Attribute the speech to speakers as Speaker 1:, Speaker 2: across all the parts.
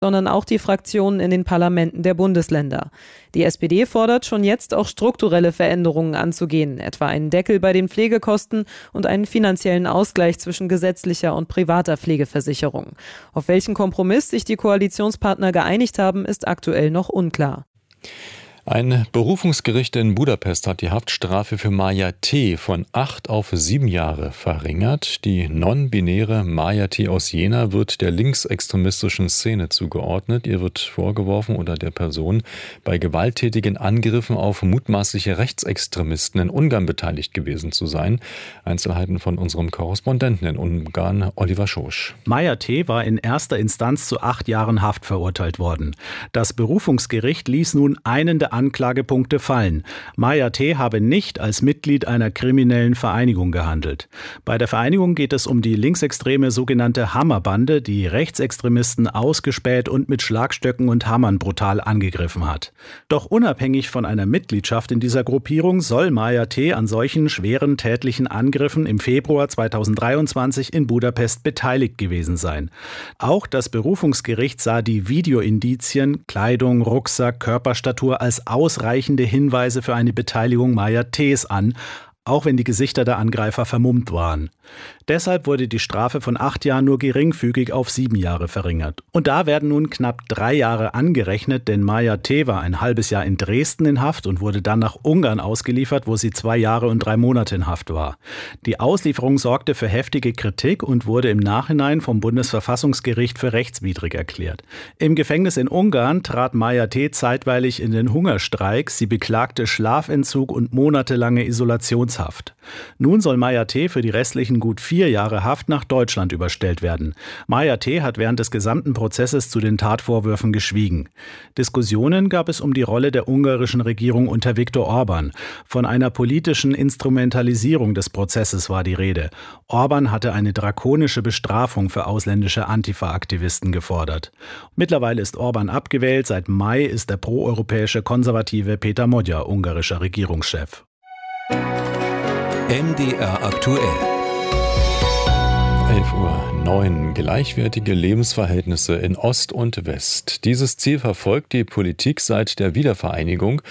Speaker 1: sondern auch die Fraktionen in den Parlamenten der Bundesländer. Die SPD fordert schon jetzt auch strukturelle Veränderungen anzugehen, etwa einen Deckel bei den Pflegekosten und einen finanziellen Ausgleich zwischen gesetzlicher und privater Pflegeversicherung. Auf welchen Kompromiss sich die Koalitionspartner geeinigt haben, ist aktuell noch unklar.
Speaker 2: Ein Berufungsgericht in Budapest hat die Haftstrafe für Maja T. von 8 auf 7 Jahre verringert. Die non-binäre Maja T. aus Jena wird der linksextremistischen Szene zugeordnet. Ihr wird vorgeworfen, oder der Person, bei gewalttätigen Angriffen auf mutmaßliche Rechtsextremisten in Ungarn beteiligt gewesen zu sein. Einzelheiten von unserem Korrespondenten in Ungarn, Oliver Schosch.
Speaker 3: Maja T. war in erster Instanz zu 8 Jahren Haft verurteilt worden. Das Berufungsgericht ließ nun einen der Anklagepunkte fallen. Maja T. habe nicht als Mitglied einer kriminellen Vereinigung gehandelt. Bei der Vereinigung geht es um die linksextreme sogenannte Hammerbande, die Rechtsextremisten ausgespäht und mit Schlagstöcken und Hammern brutal angegriffen hat. Doch unabhängig von einer Mitgliedschaft in dieser Gruppierung soll Maja T. an solchen schweren tätlichen Angriffen im Februar 2023 in Budapest beteiligt gewesen sein. Auch das Berufungsgericht sah die Videoindizien, Kleidung, Rucksack, Körperstatur als ausreichende Hinweise für eine Beteiligung Maja T.s an, auch wenn die Gesichter der Angreifer vermummt waren. Deshalb wurde die Strafe von 8 Jahren nur geringfügig auf 7 Jahre verringert. Und da werden nun knapp 3 Jahre angerechnet, denn Maja T. war ein halbes Jahr in Dresden in Haft und wurde dann nach Ungarn ausgeliefert, wo sie 2 Jahre und 3 Monate in Haft war. Die Auslieferung sorgte für heftige Kritik und wurde im Nachhinein vom Bundesverfassungsgericht für rechtswidrig erklärt. Im Gefängnis in Ungarn trat Maja T. zeitweilig in den Hungerstreik. Sie beklagte Schlafentzug und monatelange Isolationshaft. Nun soll Maja T. für die restlichen gut 4 Jahre Haft nach Deutschland überstellt werden. Maja T. hat während des gesamten Prozesses zu den Tatvorwürfen geschwiegen. Diskussionen gab es um die Rolle der ungarischen Regierung unter Viktor Orbán. Von einer politischen Instrumentalisierung des Prozesses war die Rede. Orbán hatte eine drakonische Bestrafung für ausländische Antifa-Aktivisten gefordert. Mittlerweile ist Orbán abgewählt. Seit Mai ist der proeuropäische Konservative Peter Modja ungarischer Regierungschef.
Speaker 4: MDR aktuell.
Speaker 2: 11:09 Uhr. Gleichwertige Lebensverhältnisse in Ost und West. Dieses Ziel verfolgt die Politik seit der Wiedervereinigung.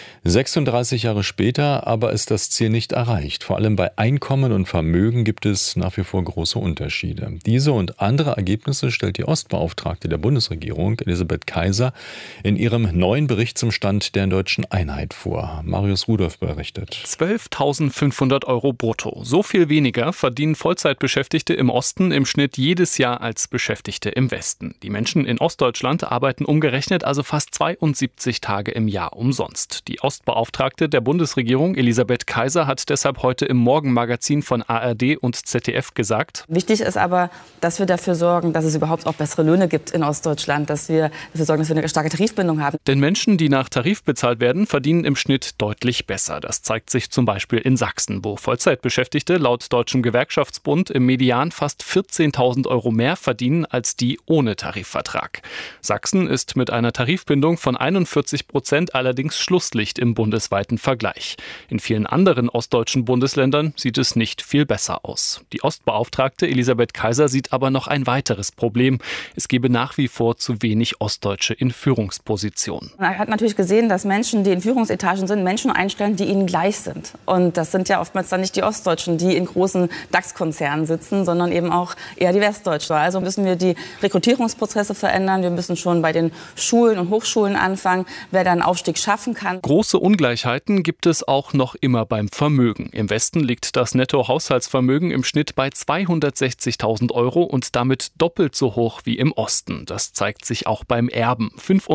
Speaker 2: 36 Jahre später aber ist das Ziel nicht erreicht. Vor allem bei Einkommen und Vermögen gibt es nach wie vor große Unterschiede. Diese und andere Ergebnisse stellt die Ostbeauftragte der Bundesregierung, Elisabeth Kaiser, in ihrem neuen Bericht zum Stand der deutschen Einheit vor. Marius Rudolph berichtet.
Speaker 5: 12.500 € brutto. So viel weniger verdienen Vollzeitbeschäftigte im Osten im Schnitt jedes Jahr als Beschäftigte im Westen. Die Menschen in Ostdeutschland arbeiten umgerechnet also fast 72 Tage im Jahr umsonst. Die Ostbeauftragte der Bundesregierung, Elisabeth Kaiser, hat deshalb heute im Morgenmagazin von ARD und ZDF gesagt:
Speaker 6: Wichtig ist aber, dass wir dafür sorgen, dass es überhaupt auch bessere Löhne gibt in Ostdeutschland, dass wir dafür sorgen, dass wir eine starke Tarifbindung haben.
Speaker 5: Denn Menschen, die nach Tarif bezahlt werden, verdienen im Schnitt deutlich besser. Das zeigt sich zum Beispiel in Sachsen, wo Vollzeitbeschäftigte laut Deutschem Gewerkschaftsbund im Median fast 14.000 € mehr verdienen als die ohne Tarifvertrag. Sachsen ist mit einer Tarifbindung von 41% allerdings Schlusslicht im bundesweiten Vergleich. In vielen anderen ostdeutschen Bundesländern sieht es nicht viel besser aus. Die Ostbeauftragte Elisabeth Kaiser sieht aber noch ein weiteres Problem. Es gebe nach wie vor zu wenig Ostdeutsche in Führungspositionen.
Speaker 6: Man hat natürlich gesehen, dass Menschen, die in Führungsetagen sind, Menschen einstellen, die ihnen gleich sind. Und das sind ja oftmals dann nicht die Ostdeutschen, die in großen DAX-Konzernen sitzen, sondern eben auch eher die Westdeutschen. Also müssen wir die Rekrutierungsprozesse verändern. Wir müssen schon bei den Schulen und Hochschulen anfangen, wer da einen Aufstieg schaffen kann.
Speaker 5: Große Ungleichheiten gibt es auch noch immer beim Vermögen. Im Westen liegt das Nettohaushaltsvermögen im Schnitt bei 260.000 € und damit doppelt so hoch wie im Osten. Das zeigt sich auch beim Erben.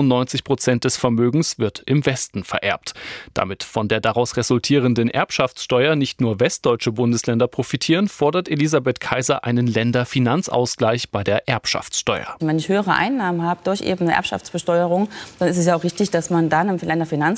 Speaker 5: 95% des Vermögens wird im Westen vererbt. Damit von der daraus resultierenden Erbschaftssteuer nicht nur westdeutsche Bundesländer profitieren, fordert Elisabeth Kaiser einen Länderfinanzausgleich bei der Erbschaftssteuer.
Speaker 6: Wenn ich höhere Einnahmen habe durch eben eine Erbschaftsbesteuerung, dann ist es ja auch richtig, dass man dann im Länderfinanzausgleich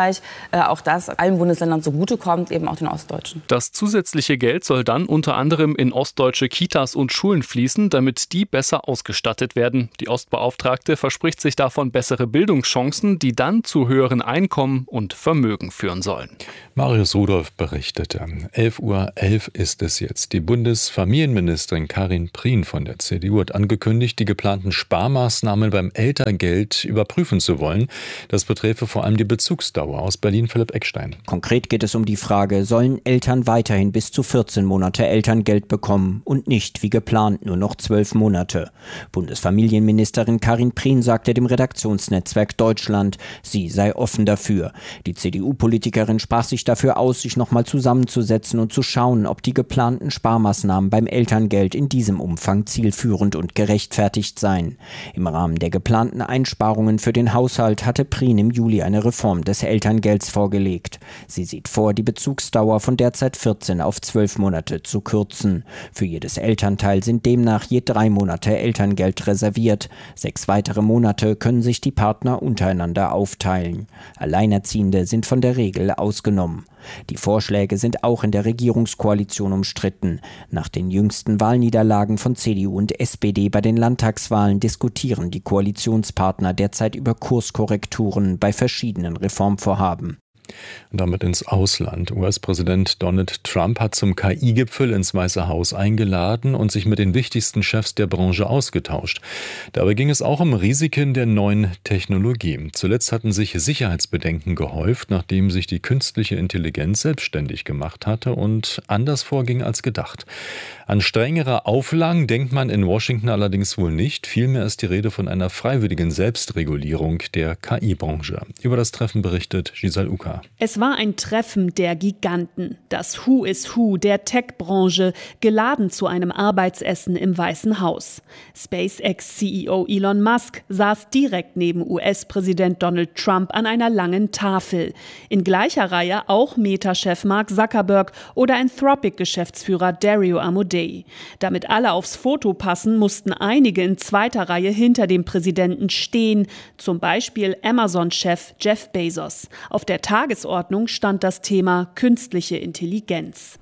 Speaker 6: Ausgleich, auch das allen Bundesländern zugutekommt, eben auch den Ostdeutschen.
Speaker 5: Das zusätzliche Geld soll dann unter anderem in ostdeutsche Kitas und Schulen fließen, damit die besser ausgestattet werden. Die Ostbeauftragte verspricht sich davon bessere Bildungschancen, die dann zu höheren Einkommen und Vermögen führen sollen.
Speaker 2: Marius Rudolph berichtete. 11:11 Uhr ist es jetzt. Die Bundesfamilienministerin Karin Prien von der CDU hat angekündigt, die geplanten Sparmaßnahmen beim Elterngeld überprüfen zu wollen. Das beträfe vor allem die Bezugsdauer. Aus Berlin Philipp Eckstein.
Speaker 4: Konkret geht es um die Frage, sollen Eltern weiterhin bis zu 14 Monate Elterngeld bekommen und nicht wie geplant nur noch 12 Monate. Bundesfamilienministerin Karin Prien sagte dem Redaktionsnetzwerk Deutschland, sie sei offen dafür. Die CDU-Politikerin sprach sich dafür aus, sich nochmal zusammenzusetzen und zu schauen, ob die geplanten Sparmaßnahmen beim Elterngeld in diesem Umfang zielführend und gerechtfertigt seien. Im Rahmen der geplanten Einsparungen für den Haushalt hatte Prien im Juli eine Reform des Elterngelds vorgelegt. Sie sieht vor, die Bezugsdauer von derzeit 14 auf 12 Monate zu kürzen. Für jedes Elternteil sind demnach je 3 Monate Elterngeld reserviert. 6 weitere Monate können sich die Partner untereinander aufteilen. Alleinerziehende sind von der Regel ausgenommen. Die Vorschläge sind auch in der Regierungskoalition umstritten. Nach den jüngsten Wahlniederlagen von CDU und SPD bei den Landtagswahlen diskutieren die Koalitionspartner derzeit über Kurskorrekturen bei verschiedenen Reformvorhaben.
Speaker 2: Und damit ins Ausland. US-Präsident Donald Trump hat zum KI-Gipfel ins Weiße Haus eingeladen und sich mit den wichtigsten Chefs der Branche ausgetauscht. Dabei ging es auch um Risiken der neuen Technologie. Zuletzt hatten sich Sicherheitsbedenken gehäuft, nachdem sich die künstliche Intelligenz selbstständig gemacht hatte und anders vorging als gedacht. An strengere Auflagen denkt man in Washington allerdings wohl nicht. Vielmehr ist die Rede von einer freiwilligen Selbstregulierung der KI-Branche. Über das Treffen berichtet Giselle Uka.
Speaker 7: Es war ein Treffen der Giganten, das Who is Who der Tech-Branche, geladen zu einem Arbeitsessen im Weißen Haus. SpaceX-CEO Elon Musk saß direkt neben US-Präsident Donald Trump an einer langen Tafel. In gleicher Reihe auch Meta-Chef Mark Zuckerberg oder Anthropic-Geschäftsführer Dario Amodei. Damit alle aufs Foto passen, mussten einige in zweiter Reihe hinter dem Präsidenten stehen, zum Beispiel Amazon-Chef Jeff Bezos. Auf der Tagesordnung stand das Thema künstliche Intelligenz.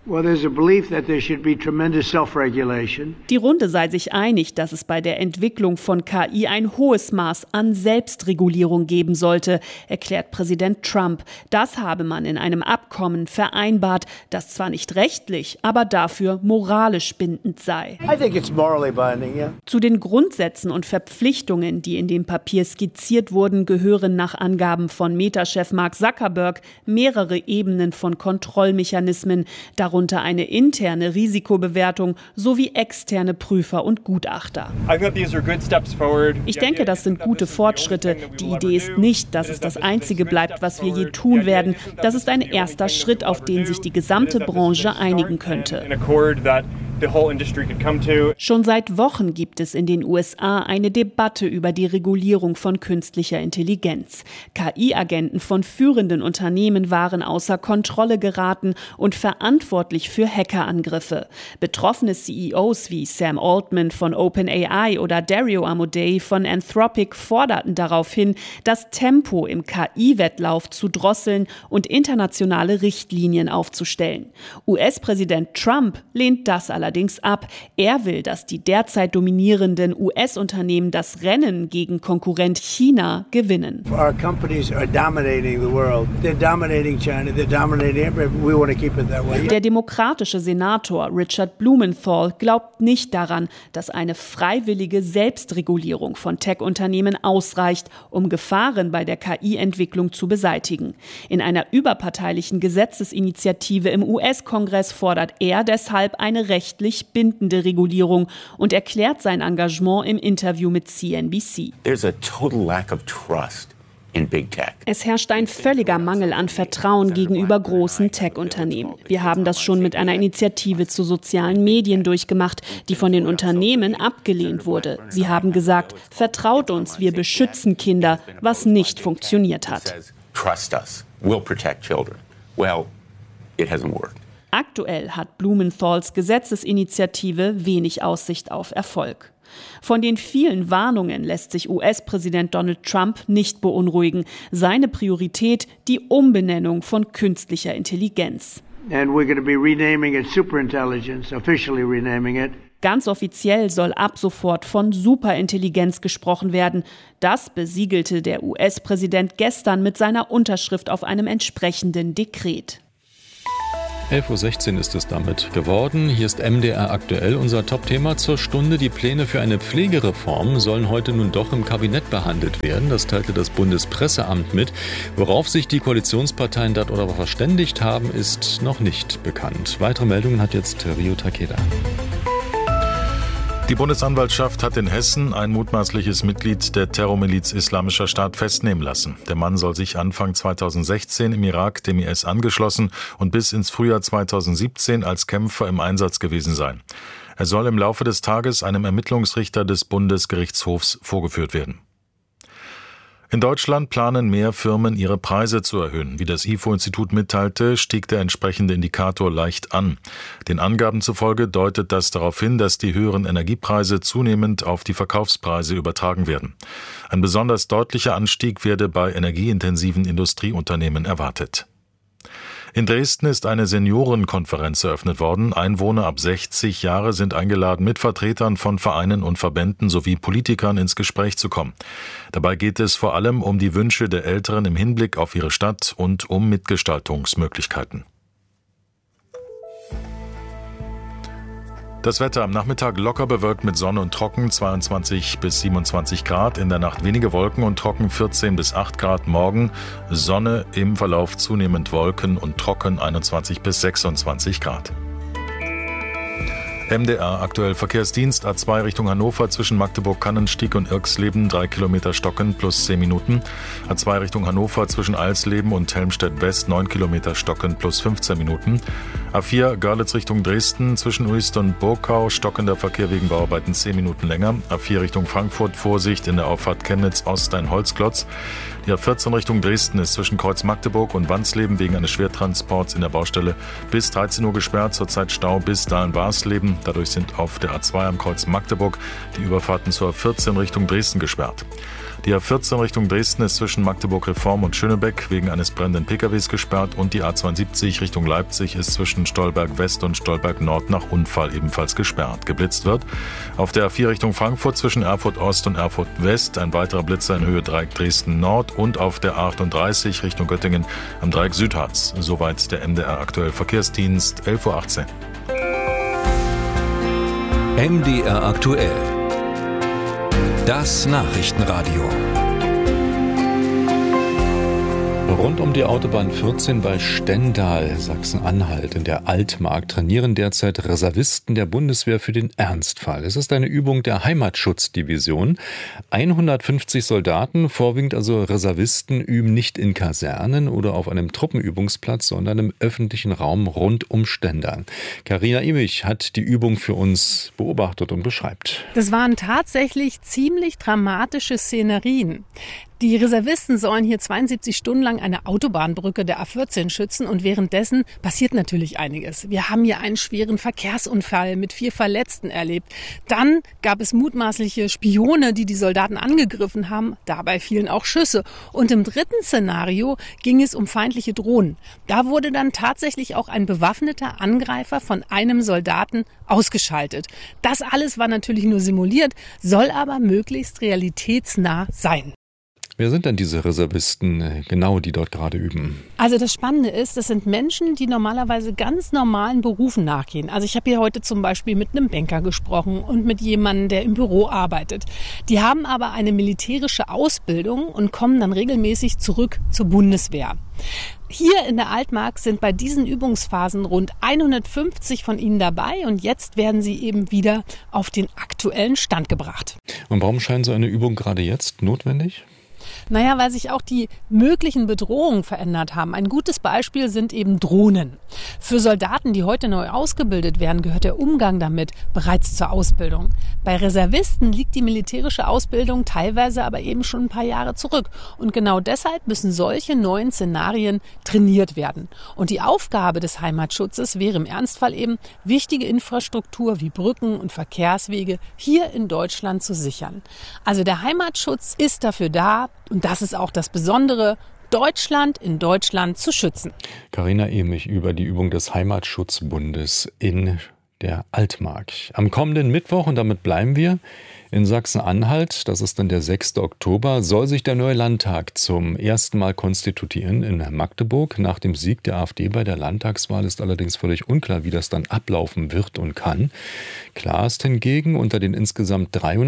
Speaker 7: Die Runde sei sich einig, dass es bei der Entwicklung von KI ein hohes Maß an Selbstregulierung geben sollte, erklärt Präsident Trump. Das habe man in einem Abkommen vereinbart, das zwar nicht rechtlich, aber dafür moralisch bindend sei. Zu den Grundsätzen und Verpflichtungen, die in dem Papier skizziert wurden, gehören nach Angaben von Meta-Chef Mark Zuckerberg mehrere Ebenen von Kontrollmechanismen, darunter eine interne Risikobewertung sowie externe Prüfer und Gutachter. Ich denke, das sind gute Fortschritte. Die Idee ist nicht, dass es das Einzige bleibt, was wir je tun werden. Das ist ein erster Schritt, auf den sich die gesamte Branche einigen könnte. Schon seit Wochen gibt es in den USA eine Debatte über die Regulierung von künstlicher Intelligenz. KI-Agenten von führenden Unternehmen waren außer Kontrolle geraten und verantwortlich für Hackerangriffe. Betroffene CEOs wie Sam Altman von OpenAI oder Dario Amodei von Anthropic forderten daraufhin, das Tempo im KI-Wettlauf zu drosseln und internationale Richtlinien aufzustellen. US-Präsident Trump lehnt das allerdings ab. Er will, dass die derzeit dominierenden US-Unternehmen das Rennen gegen Konkurrent China gewinnen. Der demokratische Senator Richard Blumenthal glaubt nicht daran, dass eine freiwillige Selbstregulierung von Tech-Unternehmen ausreicht, um Gefahren bei der KI-Entwicklung zu beseitigen. In einer überparteilichen Gesetzesinitiative im US-Kongress fordert er deshalb eine rechtlich bindende Regulierung und erklärt sein Engagement im Interview mit CNBC.
Speaker 8: There's a total lack of trust.
Speaker 7: Es herrscht ein völliger Mangel an Vertrauen gegenüber großen Tech-Unternehmen. Wir haben das schon mit einer Initiative zu sozialen Medien durchgemacht, die von den Unternehmen abgelehnt wurde. Sie haben gesagt, vertraut uns, wir beschützen Kinder, was nicht funktioniert hat. Aktuell hat Blumenthals Gesetzesinitiative wenig Aussicht auf Erfolg. Von den vielen Warnungen lässt sich US-Präsident Donald Trump nicht beunruhigen. Seine Priorität die Umbenennung von künstlicher Intelligenz.
Speaker 9: And we're going to be renaming it Superintelligence, officially renaming it.
Speaker 7: Ganz offiziell soll ab sofort von Superintelligenz gesprochen werden. Das besiegelte der US-Präsident gestern mit seiner Unterschrift auf einem entsprechenden Dekret.
Speaker 2: 11.16 Uhr ist es damit geworden. Hier ist MDR aktuell, unser Top-Thema zur Stunde. Die Pläne für eine Pflegereform sollen heute nun doch im Kabinett behandelt werden. Das teilte das Bundespresseamt mit. Worauf sich die Koalitionsparteien darüber verständigt haben, ist noch nicht bekannt. Weitere Meldungen hat jetzt Rio Takeda.
Speaker 10: Die Bundesanwaltschaft hat in Hessen ein mutmaßliches Mitglied der Terrormiliz Islamischer Staat festnehmen lassen. Der Mann soll sich Anfang 2016 im Irak dem IS angeschlossen und bis ins Frühjahr 2017 als Kämpfer im Einsatz gewesen sein. Er soll im Laufe des Tages einem Ermittlungsrichter des Bundesgerichtshofs vorgeführt werden. In Deutschland planen mehr Firmen, ihre Preise zu erhöhen. Wie das IFO-Institut mitteilte, stieg der entsprechende Indikator leicht an. Den Angaben zufolge deutet das darauf hin, dass die höheren Energiepreise zunehmend auf die Verkaufspreise übertragen werden. Ein besonders deutlicher Anstieg werde bei energieintensiven Industrieunternehmen erwartet. In Dresden ist eine Seniorenkonferenz eröffnet worden. Einwohner ab 60 Jahre sind eingeladen, mit Vertretern von Vereinen und Verbänden sowie Politikern ins Gespräch zu kommen. Dabei geht es vor allem um die Wünsche der Älteren im Hinblick auf ihre Stadt und um Mitgestaltungsmöglichkeiten. Das Wetter am Nachmittag locker bewölkt mit Sonne und trocken, 22 bis 27 Grad. In der Nacht wenige Wolken und trocken, 14 bis 8 Grad. Morgen Sonne, im Verlauf zunehmend Wolken und trocken, 21 bis 26 Grad. MDR aktuell Verkehrsdienst A2 Richtung Hannover zwischen Magdeburg-Kannenstieg und Irxleben 3 Kilometer stocken plus 10 Minuten. A2 Richtung Hannover zwischen Alsleben und Helmstedt West 9 Kilometer stocken plus 15 Minuten. A4 Görlitz Richtung Dresden zwischen Uist und Burgau stockender Verkehr wegen Bauarbeiten 10 Minuten länger. A4 Richtung Frankfurt Vorsicht in der Auffahrt Chemnitz Ost ein Holzklotz. Die A14 Richtung Dresden ist zwischen Kreuz Magdeburg und Wansleben wegen eines Schwertransports in der Baustelle bis 13 Uhr gesperrt, zurzeit Stau bis Dahlen-Warsleben. Dadurch sind auf der A2 am Kreuz Magdeburg die Überfahrten zur A14 Richtung Dresden gesperrt. Die A14 Richtung Dresden ist zwischen Magdeburg-Reform und Schönebeck wegen eines brennenden PKWs gesperrt und die A72 Richtung Leipzig ist zwischen Stolberg West und Stolberg Nord nach Unfall ebenfalls gesperrt. Geblitzt wird auf der A4 Richtung Frankfurt zwischen Erfurt Ost und Erfurt West ein weiterer Blitzer in Höhe Dreieck Dresden Nord und auf der A38 Richtung Göttingen am Dreieck Südharz. Soweit der MDR aktuell Verkehrsdienst, 11.18 Uhr.
Speaker 11: MDR aktuell. Das Nachrichtenradio.
Speaker 2: Rund um die Autobahn 14 bei Stendal, Sachsen-Anhalt, in der Altmark, trainieren derzeit Reservisten der Bundeswehr für den Ernstfall. Es ist eine Übung der Heimatschutzdivision. 150 Soldaten, vorwiegend also Reservisten, üben nicht in Kasernen oder auf einem Truppenübungsplatz, sondern im öffentlichen Raum rund um Stendal. Carina Immich hat die Übung für uns beobachtet und beschreibt.
Speaker 12: Das waren tatsächlich ziemlich dramatische Szenerien. Die Reservisten sollen hier 72 Stunden lang eine Autobahnbrücke der A14 schützen und währenddessen passiert natürlich einiges. Wir haben hier einen schweren Verkehrsunfall mit 4 Verletzten erlebt. Dann gab es mutmaßliche Spione, die die Soldaten angegriffen haben. Dabei fielen auch Schüsse. Und im dritten Szenario ging es um feindliche Drohnen. Da wurde dann tatsächlich auch ein bewaffneter Angreifer von einem Soldaten ausgeschaltet. Das alles war natürlich nur simuliert, soll aber möglichst realitätsnah sein.
Speaker 2: Wer sind denn diese Reservisten genau, die dort gerade üben?
Speaker 12: Also das Spannende ist, das sind Menschen, die normalerweise ganz normalen Berufen nachgehen. Also ich habe hier heute zum Beispiel mit einem Banker gesprochen und mit jemandem, der im Büro arbeitet. Die haben aber eine militärische Ausbildung und kommen dann regelmäßig zurück zur Bundeswehr. Hier in der Altmark sind bei diesen Übungsphasen rund 150 von ihnen dabei und jetzt werden sie eben wieder auf den aktuellen Stand gebracht.
Speaker 2: Und warum scheint so eine Übung gerade jetzt notwendig?
Speaker 12: Naja, weil sich auch die möglichen Bedrohungen verändert haben. Ein gutes Beispiel sind eben Drohnen. Für Soldaten, die heute neu ausgebildet werden, gehört der Umgang damit bereits zur Ausbildung. Bei Reservisten liegt die militärische Ausbildung teilweise aber eben schon ein paar Jahre zurück. Und genau deshalb müssen solche neuen Szenarien trainiert werden. Und die Aufgabe des Heimatschutzes wäre im Ernstfall eben, wichtige Infrastruktur wie Brücken und Verkehrswege hier in Deutschland zu sichern. Also der Heimatschutz ist dafür da, und das ist auch das Besondere, Deutschland in Deutschland zu schützen.
Speaker 2: Carina Emich über die Übung des Heimatschutzbundes in der Altmark. Am kommenden Mittwoch, und damit bleiben wir, in Sachsen-Anhalt, das ist dann der 6. Oktober, soll sich der neue Landtag zum ersten Mal konstituieren in Magdeburg. Nach dem Sieg der AfD bei der Landtagswahl ist allerdings völlig unklar, wie das dann ablaufen wird und kann. Klar ist hingegen, unter den insgesamt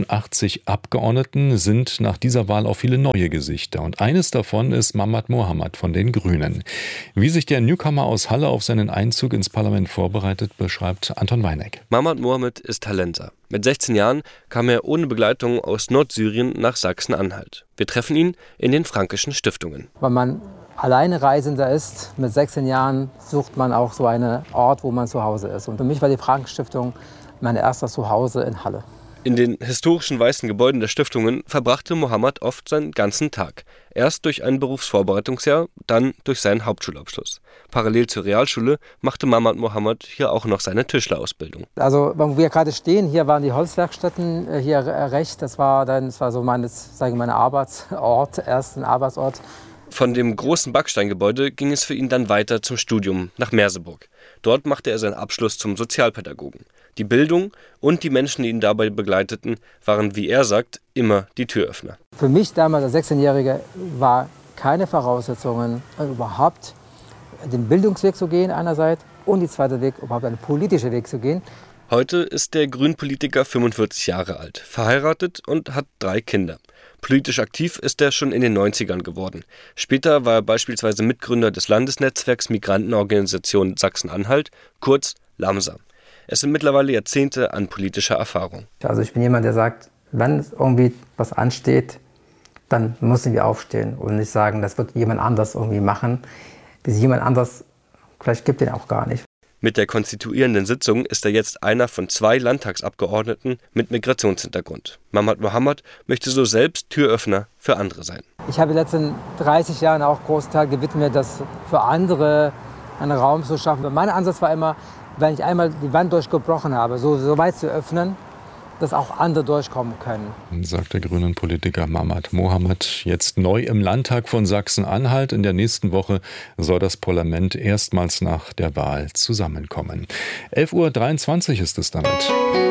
Speaker 2: 83 Abgeordneten sind nach dieser Wahl auch viele neue Gesichter. Und eines davon ist Mamat Mohamad von den Grünen. Wie sich der Newcomer aus Halle auf seinen Einzug ins Parlament vorbereitet, beschreibt Anton Weineck.
Speaker 13: Mamat Mohamad ist Talenter. Mit 16 Jahren kam er ohne Begleitung aus Nordsyrien nach Sachsen-Anhalt. Wir treffen ihn in den Fränkischen Stiftungen.
Speaker 14: Weil man alleine Reisender ist, mit 16 Jahren sucht man auch so einen Ort, wo man zu Hause ist. Und für mich war die Frankenstiftung mein erster Zuhause in Halle.
Speaker 13: In den historischen weißen Gebäuden der Stiftungen verbrachte Mohamad oft seinen ganzen Tag. Erst durch ein Berufsvorbereitungsjahr, dann durch seinen Hauptschulabschluss. Parallel zur Realschule machte Mamat Mohamad hier auch noch seine Tischlerausbildung.
Speaker 14: Also, wo wir gerade stehen, hier waren die Holzwerkstätten hier rechts. Das war so mein Arbeitsort, ersten Arbeitsort.
Speaker 13: Von dem großen Backsteingebäude ging es für ihn dann weiter zum Studium nach Merseburg. Dort machte er seinen Abschluss zum Sozialpädagogen. Die Bildung und die Menschen, die ihn dabei begleiteten, waren, wie er sagt, immer die Türöffner.
Speaker 14: Für mich damals als 16-Jähriger war keine Voraussetzungen, überhaupt den Bildungsweg zu gehen einerseits und die zweite Weg, überhaupt einen politischen Weg zu gehen.
Speaker 13: Heute ist der Grünpolitiker 45 Jahre alt, verheiratet und hat 3 Kinder. Politisch aktiv ist er schon in den 90ern geworden. Später war er beispielsweise Mitgründer des Landesnetzwerks Migrantenorganisation Sachsen-Anhalt, kurz LAMSA. Es sind mittlerweile Jahrzehnte an politischer Erfahrung.
Speaker 14: Also ich bin jemand, der sagt, wenn irgendwie was ansteht, dann müssen wir aufstehen und nicht sagen, das wird jemand anders irgendwie machen. Bis jemand anders, vielleicht gibt es den auch gar nicht.
Speaker 13: Mit der konstituierenden Sitzung ist er jetzt einer von 2 Landtagsabgeordneten mit Migrationshintergrund. Mamat Mohamad möchte so selbst Türöffner für andere sein.
Speaker 14: Ich habe in den letzten 30 Jahren auch Großteil gewidmet, das für andere einen Raum zu schaffen. Mein Ansatz war immer, wenn ich einmal die Wand durchgebrochen habe, so weit zu öffnen, dass auch andere durchkommen können.
Speaker 2: Sagt der grünen Politiker Mamat Mohamad, jetzt neu im Landtag von Sachsen-Anhalt. In der nächsten Woche soll das Parlament erstmals nach der Wahl zusammenkommen. 11:23 Uhr ist es damit.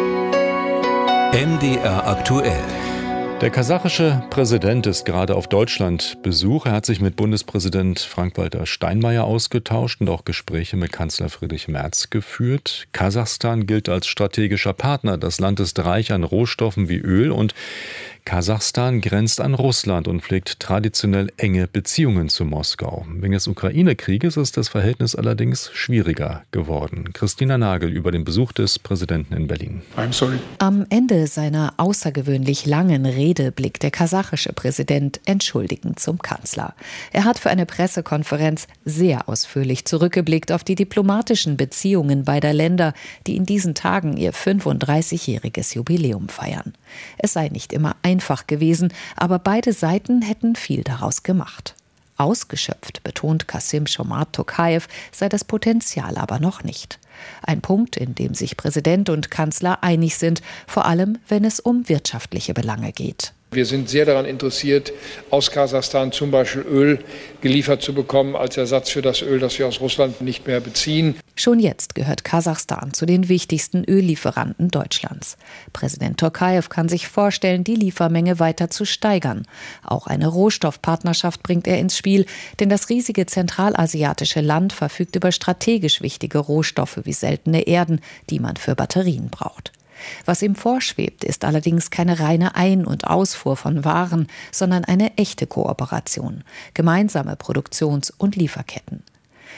Speaker 11: MDR aktuell.
Speaker 2: Der kasachische Präsident ist gerade auf Deutschlandbesuch. Er hat sich mit Bundespräsident Frank-Walter Steinmeier ausgetauscht und auch Gespräche mit Kanzler Friedrich Merz geführt. Kasachstan gilt als strategischer Partner. Das Land ist reich an Rohstoffen wie Öl und Kasachstan grenzt an Russland und pflegt traditionell enge Beziehungen zu Moskau. Wegen des Ukraine-Krieges ist das Verhältnis allerdings schwieriger geworden. Christina Nagel über den Besuch des Präsidenten in Berlin.
Speaker 15: Am Ende seiner außergewöhnlich langen Rede blickt der kasachische Präsident entschuldigend zum Kanzler. Er hat für eine Pressekonferenz sehr ausführlich zurückgeblickt auf die diplomatischen Beziehungen beider Länder, die in diesen Tagen ihr 35-jähriges Jubiläum feiern. Es sei nicht immer einfach gewesen, aber beide Seiten hätten viel daraus gemacht. Ausgeschöpft, betont Kassym-Jomart Tokayev, sei das Potenzial aber noch nicht. Ein Punkt, in dem sich Präsident und Kanzler einig sind, vor allem wenn es um wirtschaftliche Belange geht.
Speaker 16: Wir sind sehr daran interessiert, aus Kasachstan zum Beispiel Öl geliefert zu bekommen, als Ersatz für das Öl, das wir aus Russland nicht mehr beziehen.
Speaker 15: Schon jetzt gehört Kasachstan zu den wichtigsten Öllieferanten Deutschlands. Präsident Tokayev kann sich vorstellen, die Liefermenge weiter zu steigern. Auch eine Rohstoffpartnerschaft bringt er ins Spiel, denn das riesige zentralasiatische Land verfügt über strategisch wichtige Rohstoffe wie seltene Erden, die man für Batterien braucht. Was ihm vorschwebt, ist allerdings keine reine Ein- und Ausfuhr von Waren, sondern eine echte Kooperation, gemeinsame Produktions- und Lieferketten.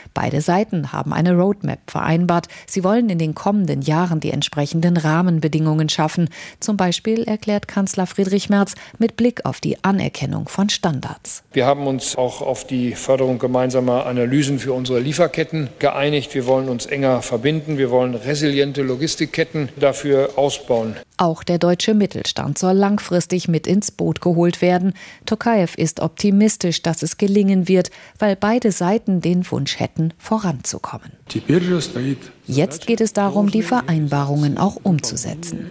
Speaker 15: Beide Seiten haben eine Roadmap vereinbart. Sie wollen in den kommenden Jahren die entsprechenden Rahmenbedingungen schaffen. Zum Beispiel, erklärt Kanzler Friedrich Merz, mit Blick auf die Anerkennung von Standards.
Speaker 16: Wir haben uns auch auf die Förderung gemeinsamer Analysen für unsere Lieferketten geeinigt. Wir wollen uns enger verbinden. Wir wollen resiliente Logistikketten dafür ausbauen.
Speaker 15: Auch der deutsche Mittelstand soll langfristig mit ins Boot geholt werden. Tokayev ist optimistisch, dass es gelingen wird, weil beide Seiten den Wunsch hätten, voranzukommen. Jetzt geht es darum, die Vereinbarungen auch umzusetzen.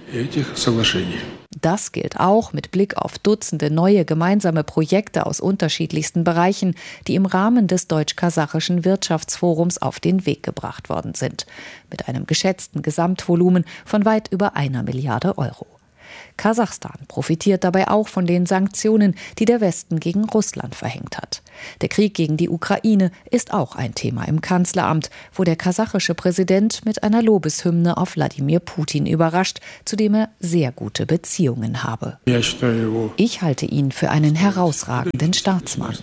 Speaker 15: Das gilt auch mit Blick auf Dutzende neue gemeinsame Projekte aus unterschiedlichsten Bereichen, die im Rahmen des Deutsch-Kasachischen Wirtschaftsforums auf den Weg gebracht worden sind. Mit einem geschätzten Gesamtvolumen von weit über 1 Milliarde Euro. Kasachstan profitiert dabei auch von den Sanktionen, die der Westen gegen Russland verhängt hat. Der Krieg gegen die Ukraine ist auch ein Thema im Kanzleramt, wo der kasachische Präsident mit einer Lobeshymne auf Wladimir Putin überrascht, zu dem er sehr gute Beziehungen habe. Ich halte ihn für einen herausragenden Staatsmann.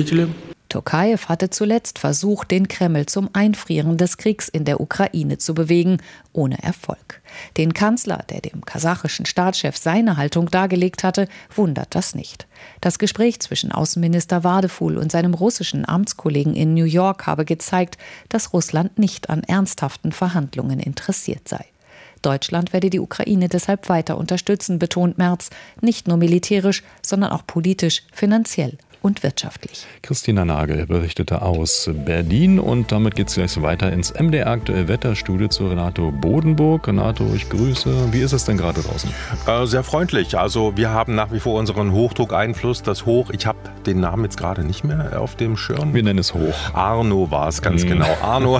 Speaker 15: Tokayev hatte zuletzt versucht, den Kreml zum Einfrieren des Kriegs in der Ukraine zu bewegen, ohne Erfolg. Den Kanzler, der dem kasachischen Staatschef seine Haltung dargelegt hatte, wundert das nicht. Das Gespräch zwischen Außenminister Wadeful und seinem russischen Amtskollegen in New York habe gezeigt, dass Russland nicht an ernsthaften Verhandlungen interessiert sei. Deutschland werde die Ukraine deshalb weiter unterstützen, betont Merz, nicht nur militärisch, sondern auch politisch, finanziell und wirtschaftlich.
Speaker 2: Christina Nagel berichtete aus Berlin und damit geht es gleich weiter ins MDR aktuell Wetterstudio zu Renato Bodenburg. Renato, ich grüße. Wie ist es denn gerade draußen?
Speaker 17: Sehr freundlich. Also wir haben nach wie vor unseren Hochdruckeinfluss. Das Hoch, ich habe den Namen jetzt gerade nicht mehr auf dem Schirm.
Speaker 2: Wir nennen es Hoch.
Speaker 17: Arno war es ganz genau.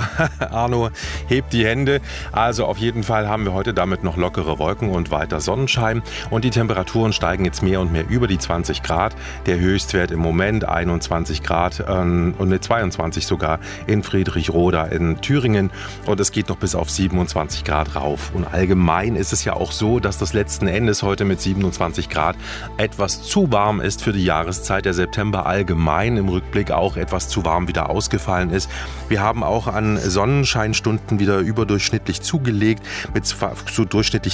Speaker 17: Arno hebt die Hände. Also auf jeden Fall haben wir heute damit noch lockere Wolken und weiter Sonnenschein. Und die Temperaturen steigen jetzt mehr und mehr über die 20 Grad. Der Höchstwert im Moment 21 Grad und 22 sogar in Friedrichroda in Thüringen. Und es geht noch bis auf 27 Grad rauf. Und allgemein ist es ja auch so, dass das letzten Endes heute mit 27 Grad etwas zu warm ist für die Jahreszeit. Der September allgemein im Rückblick auch etwas zu warm wieder ausgefallen ist. Wir haben auch an Sonnenscheinstunden wieder überdurchschnittlich zugelegt mit so durchschnittlich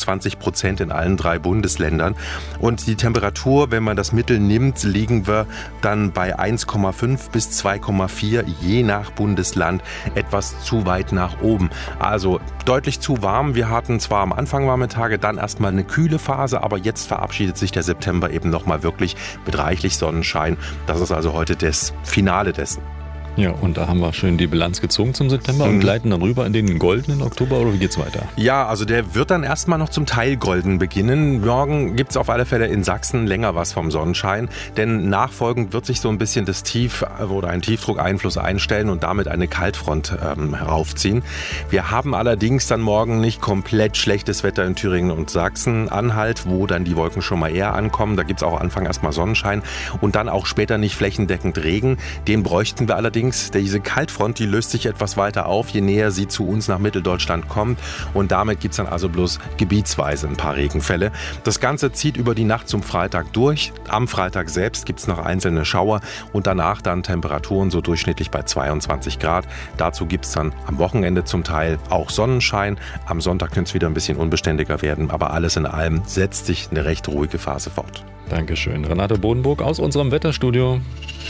Speaker 17: 22% in allen 3 Bundesländern. Und die Temperatur, wenn man das Mittel nimmt, liegen wir dann bei 1,5 bis 2,4 je nach Bundesland etwas zu weit nach oben. Also deutlich zu warm. Wir hatten zwar am Anfang warme Tage, dann erstmal eine kühle Phase, aber jetzt verabschiedet sich der September eben nochmal wirklich mit reichlich Sonnenschein. Das ist also heute das Finale dessen.
Speaker 2: Ja, und da haben wir schön die Bilanz gezogen zum September und gleiten dann rüber in den goldenen Oktober, oder wie geht's weiter?
Speaker 17: Ja, also der wird dann erstmal noch zum Teil golden beginnen. Morgen gibt es auf alle Fälle in Sachsen länger was vom Sonnenschein, denn nachfolgend wird sich so ein bisschen das Tief oder ein Tiefdruckeinfluss einstellen und damit eine Kaltfront heraufziehen. Wir haben allerdings dann morgen nicht komplett schlechtes Wetter in Thüringen und Sachsen-Anhalt, wo dann die Wolken schon mal eher ankommen. Da gibt es auch Anfang erstmal Sonnenschein und dann auch später nicht flächendeckend Regen. Den bräuchten wir allerdings. Diese Kaltfront, die löst sich etwas weiter auf, je näher sie zu uns nach Mitteldeutschland kommt. Und damit gibt es dann also bloß gebietsweise ein paar Regenfälle. Das Ganze zieht über die Nacht zum Freitag durch. Am Freitag selbst gibt es noch einzelne Schauer und danach dann Temperaturen so durchschnittlich bei 22 Grad. Dazu gibt es dann am Wochenende zum Teil auch Sonnenschein. Am Sonntag könnte es wieder ein bisschen unbeständiger werden, aber alles in allem setzt sich eine recht ruhige Phase fort.
Speaker 2: Dankeschön. Renato Bodenburg aus unserem Wetterstudio.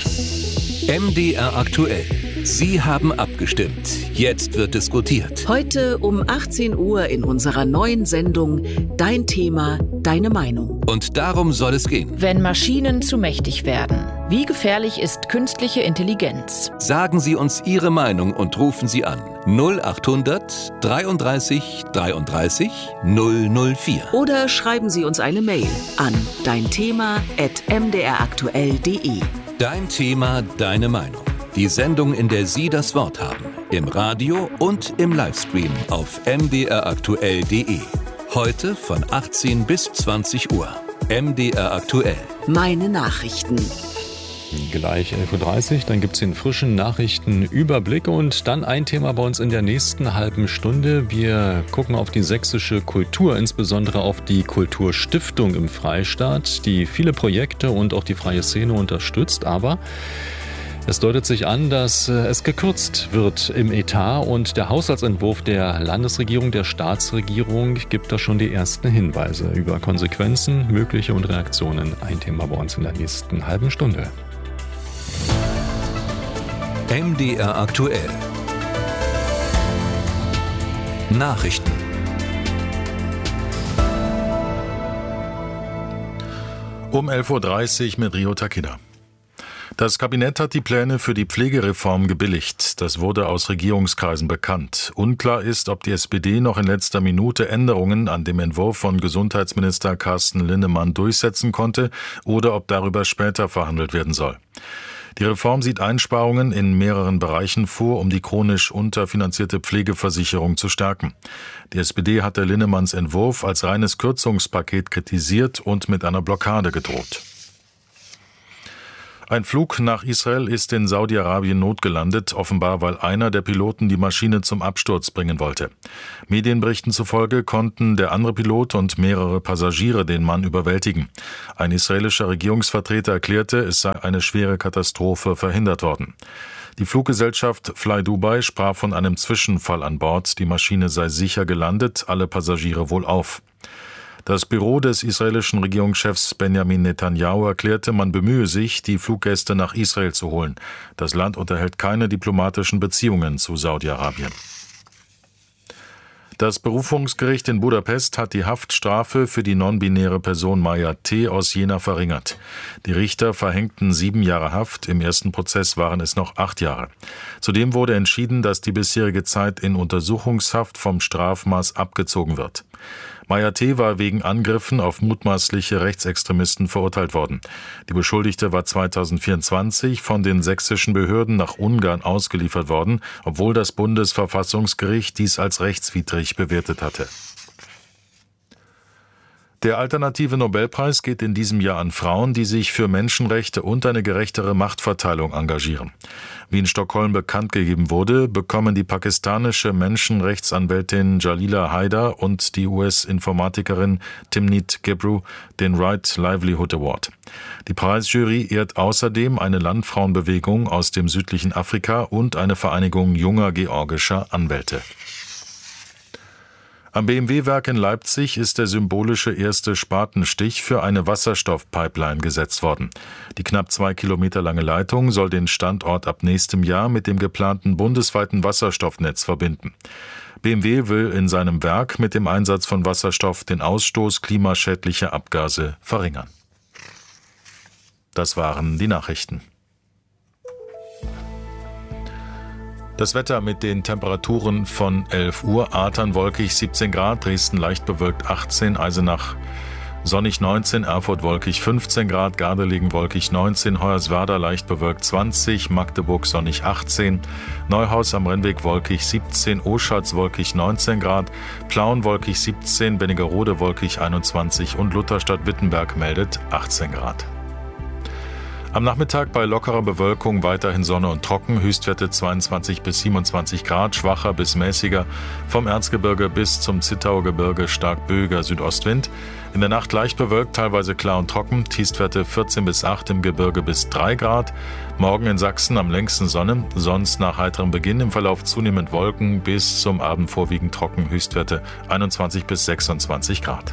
Speaker 11: MDR aktuell. Sie haben abgestimmt. Jetzt wird diskutiert.
Speaker 18: Heute um 18 Uhr in unserer neuen Sendung Dein Thema, deine Meinung.
Speaker 11: Und darum soll es gehen.
Speaker 19: Wenn Maschinen zu mächtig werden, wie gefährlich ist künstliche Intelligenz?
Speaker 11: Sagen Sie uns Ihre Meinung und rufen Sie an. 0800 33 33 004.
Speaker 18: Oder schreiben Sie uns eine Mail an deinthema@mdraktuell.de.
Speaker 11: Dein Thema, deine Meinung. Die Sendung, in der Sie das Wort haben. Im Radio und im Livestream auf mdraktuell.de. Heute von 18 bis 20 Uhr. MDR aktuell.
Speaker 18: Meine Nachrichten.
Speaker 2: Gleich 11.30 Uhr, dann gibt es den frischen Nachrichtenüberblick und dann ein Thema bei uns in der nächsten halben Stunde. Wir gucken auf die sächsische Kultur, insbesondere auf die Kulturstiftung im Freistaat, die viele Projekte und auch die freie Szene unterstützt, aber Es deutet sich an, dass es gekürzt wird im Etat und der Haushaltsentwurf der Landesregierung, der Staatsregierung gibt da schon die ersten Hinweise über Konsequenzen, mögliche und Reaktionen. Ein Thema bei uns in der nächsten halben Stunde.
Speaker 11: MDR aktuell. Nachrichten.
Speaker 10: Um 11.30 Uhr mit Rio Takeda. Das Kabinett hat die Pläne für die Pflegereform gebilligt. Das wurde aus Regierungskreisen bekannt. Unklar ist, ob die SPD noch in letzter Minute Änderungen an dem Entwurf von Gesundheitsminister Carsten Linnemann durchsetzen konnte oder ob darüber später verhandelt werden soll. Die Reform sieht Einsparungen in mehreren Bereichen vor, um die chronisch unterfinanzierte Pflegeversicherung zu stärken. Die SPD hatte Linnemanns Entwurf als reines Kürzungspaket kritisiert und mit einer Blockade gedroht. Ein Flug nach Israel ist in Saudi-Arabien notgelandet, offenbar weil einer der Piloten die Maschine zum Absturz bringen wollte. Medienberichten zufolge konnten der andere Pilot und mehrere Passagiere den Mann überwältigen. Ein israelischer Regierungsvertreter erklärte, es sei eine schwere Katastrophe verhindert worden. Die Fluggesellschaft Fly Dubai sprach von einem Zwischenfall an Bord. Die Maschine sei sicher gelandet, alle Passagiere wohlauf. Das Büro des israelischen Regierungschefs Benjamin Netanyahu erklärte, man bemühe sich, die Fluggäste nach Israel zu holen. Das Land unterhält keine diplomatischen Beziehungen zu Saudi-Arabien. Das Berufungsgericht in Budapest hat die Haftstrafe für die non-binäre Person Maya T. aus Jena verringert. Die Richter verhängten 7 Jahre Haft, im ersten Prozess waren es noch 8 Jahre. Zudem wurde entschieden, dass die bisherige Zeit in Untersuchungshaft vom Strafmaß abgezogen wird. Maya T. war wegen Angriffen auf mutmaßliche Rechtsextremisten verurteilt worden. Die Beschuldigte war 2024 von den sächsischen Behörden nach Ungarn ausgeliefert worden, obwohl das Bundesverfassungsgericht dies als rechtswidrig bewertet hatte. Der alternative Nobelpreis geht in diesem Jahr an Frauen, die sich für Menschenrechte und eine gerechtere Machtverteilung engagieren. Wie in Stockholm bekannt gegeben wurde, bekommen die pakistanische Menschenrechtsanwältin Jalila Haidar und die US-Informatikerin Timnit Gebru den Right Livelihood Award. Die Preisjury ehrt außerdem eine Landfrauenbewegung aus dem südlichen Afrika und eine Vereinigung junger georgischer Anwälte. Am BMW-Werk in Leipzig ist der symbolische erste Spatenstich für eine Wasserstoffpipeline gesetzt worden. Die knapp 2 Kilometer lange Leitung soll den Standort ab nächstem Jahr mit dem geplanten bundesweiten Wasserstoffnetz verbinden. BMW will in seinem Werk mit dem Einsatz von Wasserstoff den Ausstoß klimaschädlicher Abgase verringern. Das waren die Nachrichten. Das Wetter mit den Temperaturen von 11 Uhr, Ahrtal wolkig 17 Grad, Dresden leicht bewölkt 18, Eisenach sonnig 19, Erfurt wolkig 15 Grad, Gardelegen wolkig 19, Hoyerswerda leicht bewölkt 20, Magdeburg sonnig 18, Neuhaus am Rennweg wolkig 17, Oschatz wolkig 19 Grad, Plauen wolkig 17, Wernigerode wolkig 21 und Lutherstadt-Wittenberg meldet 18 Grad. Am Nachmittag bei lockerer Bewölkung weiterhin Sonne und trocken, Höchstwerte 22 bis 27 Grad, schwacher bis mäßiger, vom Erzgebirge bis zum Zittauer Gebirge stark böiger Südostwind. In der Nacht leicht bewölkt, teilweise klar und trocken, Tiefstwerte 14 bis 8 im Gebirge bis 3 Grad. Morgen in Sachsen am längsten Sonne, sonst nach heiterem Beginn im Verlauf zunehmend Wolken, bis zum Abend vorwiegend trocken, Höchstwerte 21 bis 26 Grad.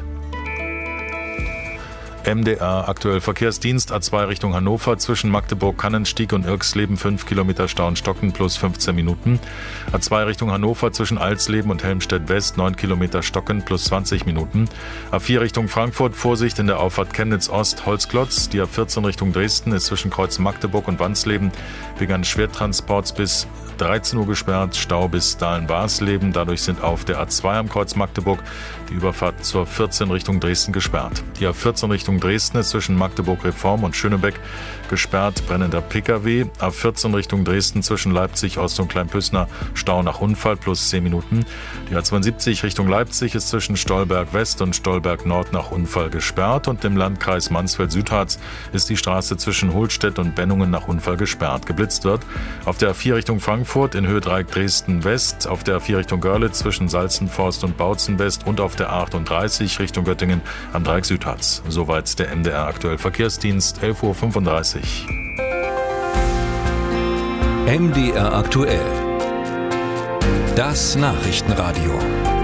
Speaker 10: MDR aktuell Verkehrsdienst A2 Richtung Hannover zwischen Magdeburg-Kannenstieg und Irxleben 5 Kilometer Stau und Stocken plus 15 Minuten. A2 Richtung Hannover zwischen Alsleben und Helmstedt West 9 Kilometer Stocken plus 20 Minuten. A4 Richtung Frankfurt Vorsicht in der Auffahrt Chemnitz Ost Holzklotz. Die A14 Richtung Dresden ist zwischen Kreuz Magdeburg und Wansleben wegen eines Schwertransports bis 13 Uhr gesperrt, Stau bis Dahlen-Barsleben. Dadurch sind auf der A2 am Kreuz Magdeburg die Überfahrt zur 14 Richtung Dresden gesperrt. Die A14 Richtung Dresden ist zwischen Magdeburg-Reform und Schönebeck gesperrt, brennender Pkw. A14 Richtung Dresden zwischen Leipzig Ost und Kleinpüssner Stau nach Unfall plus 10 Minuten. Die A72 Richtung Leipzig ist zwischen Stolberg West und Stolberg Nord nach Unfall gesperrt und im Landkreis Mansfeld-Südharz ist die Straße zwischen Holstedt und Bennungen nach Unfall gesperrt. Geblitzt wird auf der A4 Richtung Frankfurt in Höhe Dreieck Dresden West, auf der A4 Richtung Görlitz zwischen Salzenforst und Bautzen West und auf der A38 Richtung Göttingen am Dreieck Südharz. Soweit der MDR aktuell Verkehrsdienst, 11.35 Uhr.
Speaker 11: MDR aktuell. Das Nachrichtenradio.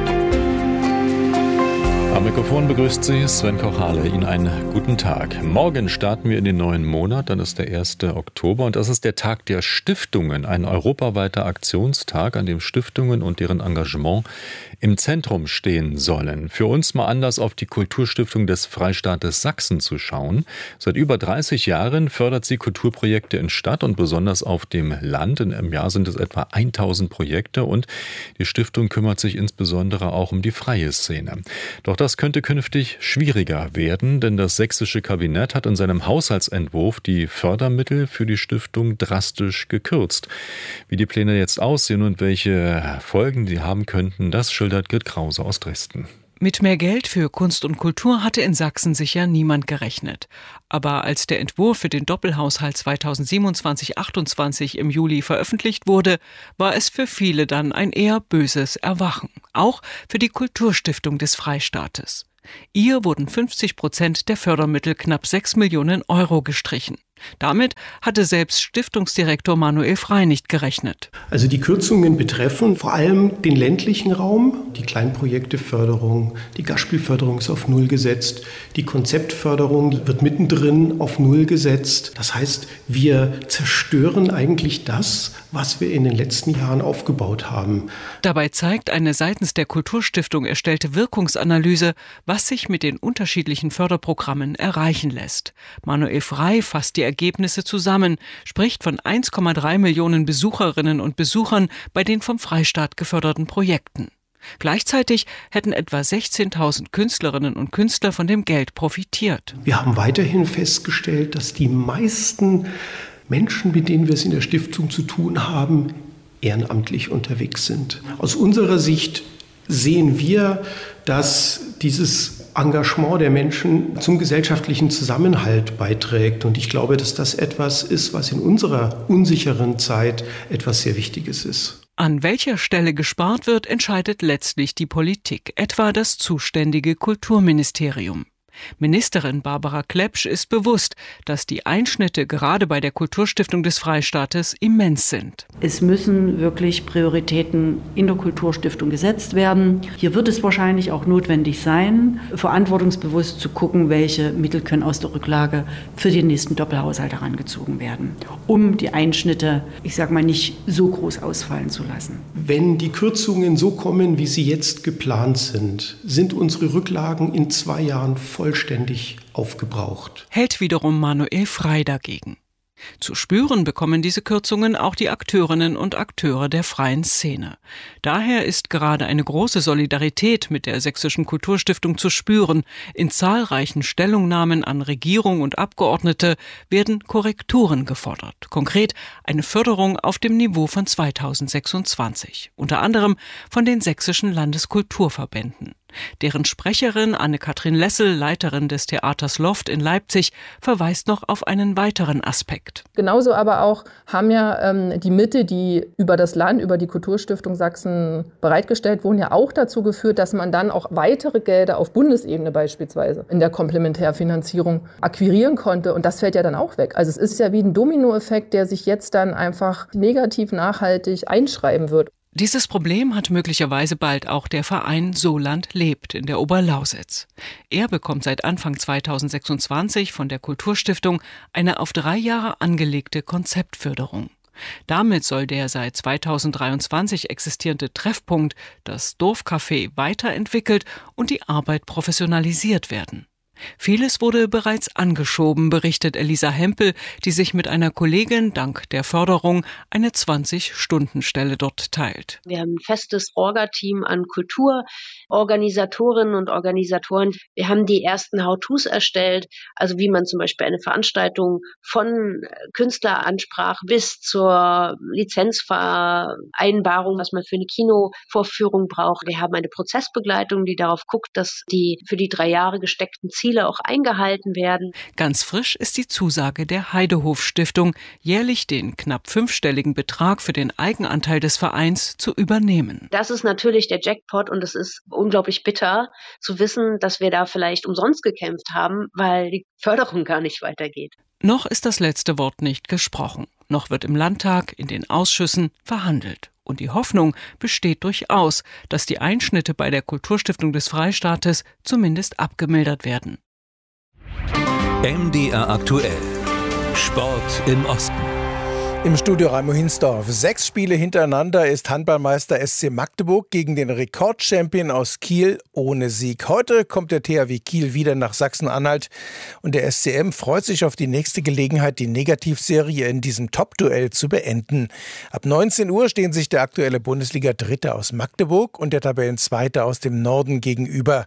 Speaker 2: Am Mikrofon begrüßt Sie Sven Kochale. Ihnen einen guten Tag. Morgen starten wir in den neuen Monat, dann ist der 1. Oktober und das ist der Tag der Stiftungen, ein europaweiter Aktionstag, an dem Stiftungen und deren Engagement im Zentrum stehen sollen. Für uns mal anders auf die Kulturstiftung des Freistaates Sachsen zu schauen. Seit über 30 Jahren fördert sie Kulturprojekte in Stadt und besonders auf dem Land. Im Jahr sind es etwa 1000 Projekte und die Stiftung kümmert sich insbesondere auch um die freie Szene. Doch das könnte künftig schwieriger werden, denn das sächsische Kabinett hat in seinem Haushaltsentwurf die Fördermittel für die Stiftung drastisch gekürzt. Wie die Pläne jetzt aussehen und welche Folgen sie haben könnten, das schildert Grit Krause aus Dresden.
Speaker 20: Mit mehr Geld für Kunst und Kultur hatte in Sachsen sicher niemand gerechnet. Aber als der Entwurf für den Doppelhaushalt 2027/28 im Juli veröffentlicht wurde, war es für viele dann ein eher böses Erwachen. Auch für die Kulturstiftung des Freistaates. Ihr wurden 50% der Fördermittel, knapp 6 Millionen Euro, gestrichen. Damit hatte selbst Stiftungsdirektor Manuel Frey nicht gerechnet.
Speaker 21: Also die Kürzungen betreffen vor allem den ländlichen Raum. Die Kleinprojekteförderung, die Gastspielförderung ist auf Null gesetzt. Die Konzeptförderung wird mittendrin auf Null gesetzt. Das heißt, wir zerstören eigentlich das, was wir in den letzten Jahren aufgebaut haben.
Speaker 20: Dabei zeigt eine seitens der Kulturstiftung erstellte Wirkungsanalyse, was sich mit den unterschiedlichen Förderprogrammen erreichen lässt. Manuel Frey fasst die Ergebnisse zusammen, spricht von 1,3 Millionen Besucherinnen und Besuchern bei den vom Freistaat geförderten Projekten. Gleichzeitig hätten etwa 16.000 Künstlerinnen und Künstler von dem Geld profitiert.
Speaker 21: Wir haben weiterhin festgestellt, dass die meisten Menschen, mit denen wir es in der Stiftung zu tun haben, ehrenamtlich unterwegs sind. Aus unserer Sicht sehen wir, dass dieses Engagement der Menschen zum gesellschaftlichen Zusammenhalt beiträgt. Und ich glaube, dass das etwas ist, was in unserer unsicheren Zeit etwas sehr Wichtiges ist.
Speaker 20: An welcher Stelle gespart wird, entscheidet letztlich die Politik, etwa das zuständige Kulturministerium. Ministerin Barbara Klepsch ist bewusst, dass die Einschnitte gerade bei der Kulturstiftung des Freistaates immens sind.
Speaker 22: Es müssen wirklich Prioritäten in der Kulturstiftung gesetzt werden. Hier wird es wahrscheinlich auch notwendig sein, verantwortungsbewusst zu gucken, welche Mittel können aus der Rücklage für den nächsten Doppelhaushalt herangezogen werden, um die Einschnitte, nicht so groß ausfallen zu lassen.
Speaker 21: Wenn die Kürzungen so kommen, wie sie jetzt geplant sind, sind unsere Rücklagen in 2 Jahren vollständig aufgebraucht.
Speaker 20: Hält wiederum Manuel Frey dagegen. Zu spüren bekommen diese Kürzungen auch die Akteurinnen und Akteure der freien Szene. Daher ist gerade eine große Solidarität mit der Sächsischen Kulturstiftung zu spüren. In zahlreichen Stellungnahmen an Regierung und Abgeordnete werden Korrekturen gefordert. Konkret eine Förderung auf dem Niveau von 2026. Unter anderem von den sächsischen Landeskulturverbänden. Deren Sprecherin Anne-Kathrin Lessel, Leiterin des Theaters Loft in Leipzig, verweist noch auf einen weiteren Aspekt.
Speaker 23: Genauso aber auch haben ja die Mittel, die über das Land, über die Kulturstiftung Sachsen bereitgestellt wurden, ja auch dazu geführt, dass man dann auch weitere Gelder auf Bundesebene beispielsweise in der Komplementärfinanzierung akquirieren konnte. Und das fällt ja dann auch weg. Also es ist ja wie ein Dominoeffekt, der sich jetzt dann einfach negativ nachhaltig einschreiben wird.
Speaker 20: Dieses Problem hat möglicherweise bald auch der Verein Soland lebt in der Oberlausitz. Er bekommt seit Anfang 2026 von der Kulturstiftung eine auf 3 Jahre angelegte Konzeptförderung. Damit soll der seit 2023 existierende Treffpunkt, das Dorfcafé, weiterentwickelt und die Arbeit professionalisiert werden. Vieles wurde bereits angeschoben, berichtet Elisa Hempel, die sich mit einer Kollegin dank der Förderung eine 20-Stunden-Stelle dort teilt.
Speaker 24: Wir haben ein festes Orga-Team an Kulturorganisatorinnen und Organisatoren. Wir haben die ersten How-Tos erstellt, also wie man zum Beispiel eine Veranstaltung von Künstleransprache bis zur Lizenzvereinbarung, was man für eine Kinovorführung braucht. Wir haben eine Prozessbegleitung, die darauf guckt, dass die für die 3 Jahre gesteckten Ziele auch eingehalten werden.
Speaker 20: Ganz frisch ist die Zusage der Heidehof Stiftung, jährlich den knapp 5-stelligen Betrag für den Eigenanteil des Vereins zu übernehmen.
Speaker 24: Das ist natürlich der Jackpot und es ist unglaublich bitter zu wissen, dass wir da vielleicht umsonst gekämpft haben, weil die Förderung gar nicht weitergeht.
Speaker 20: Noch ist das letzte Wort nicht gesprochen. noch wird im Landtag, in den Ausschüssen verhandelt. Und die Hoffnung besteht durchaus, dass die Einschnitte bei der Kulturstiftung des Freistaates zumindest abgemildert werden.
Speaker 11: MDR aktuell. Sport im Osten.
Speaker 1: Im Studio Raimo Hinsdorf. 6 Spiele hintereinander ist Handballmeister SC Magdeburg gegen den Rekordchampion aus Kiel ohne Sieg. Heute kommt der THW Kiel wieder nach Sachsen-Anhalt und der SCM freut sich auf die nächste Gelegenheit, die Negativserie in diesem Top-Duell zu beenden. Ab 19 Uhr stehen sich der aktuelle Bundesliga-Dritte aus Magdeburg und der Tabellenzweite aus dem Norden gegenüber.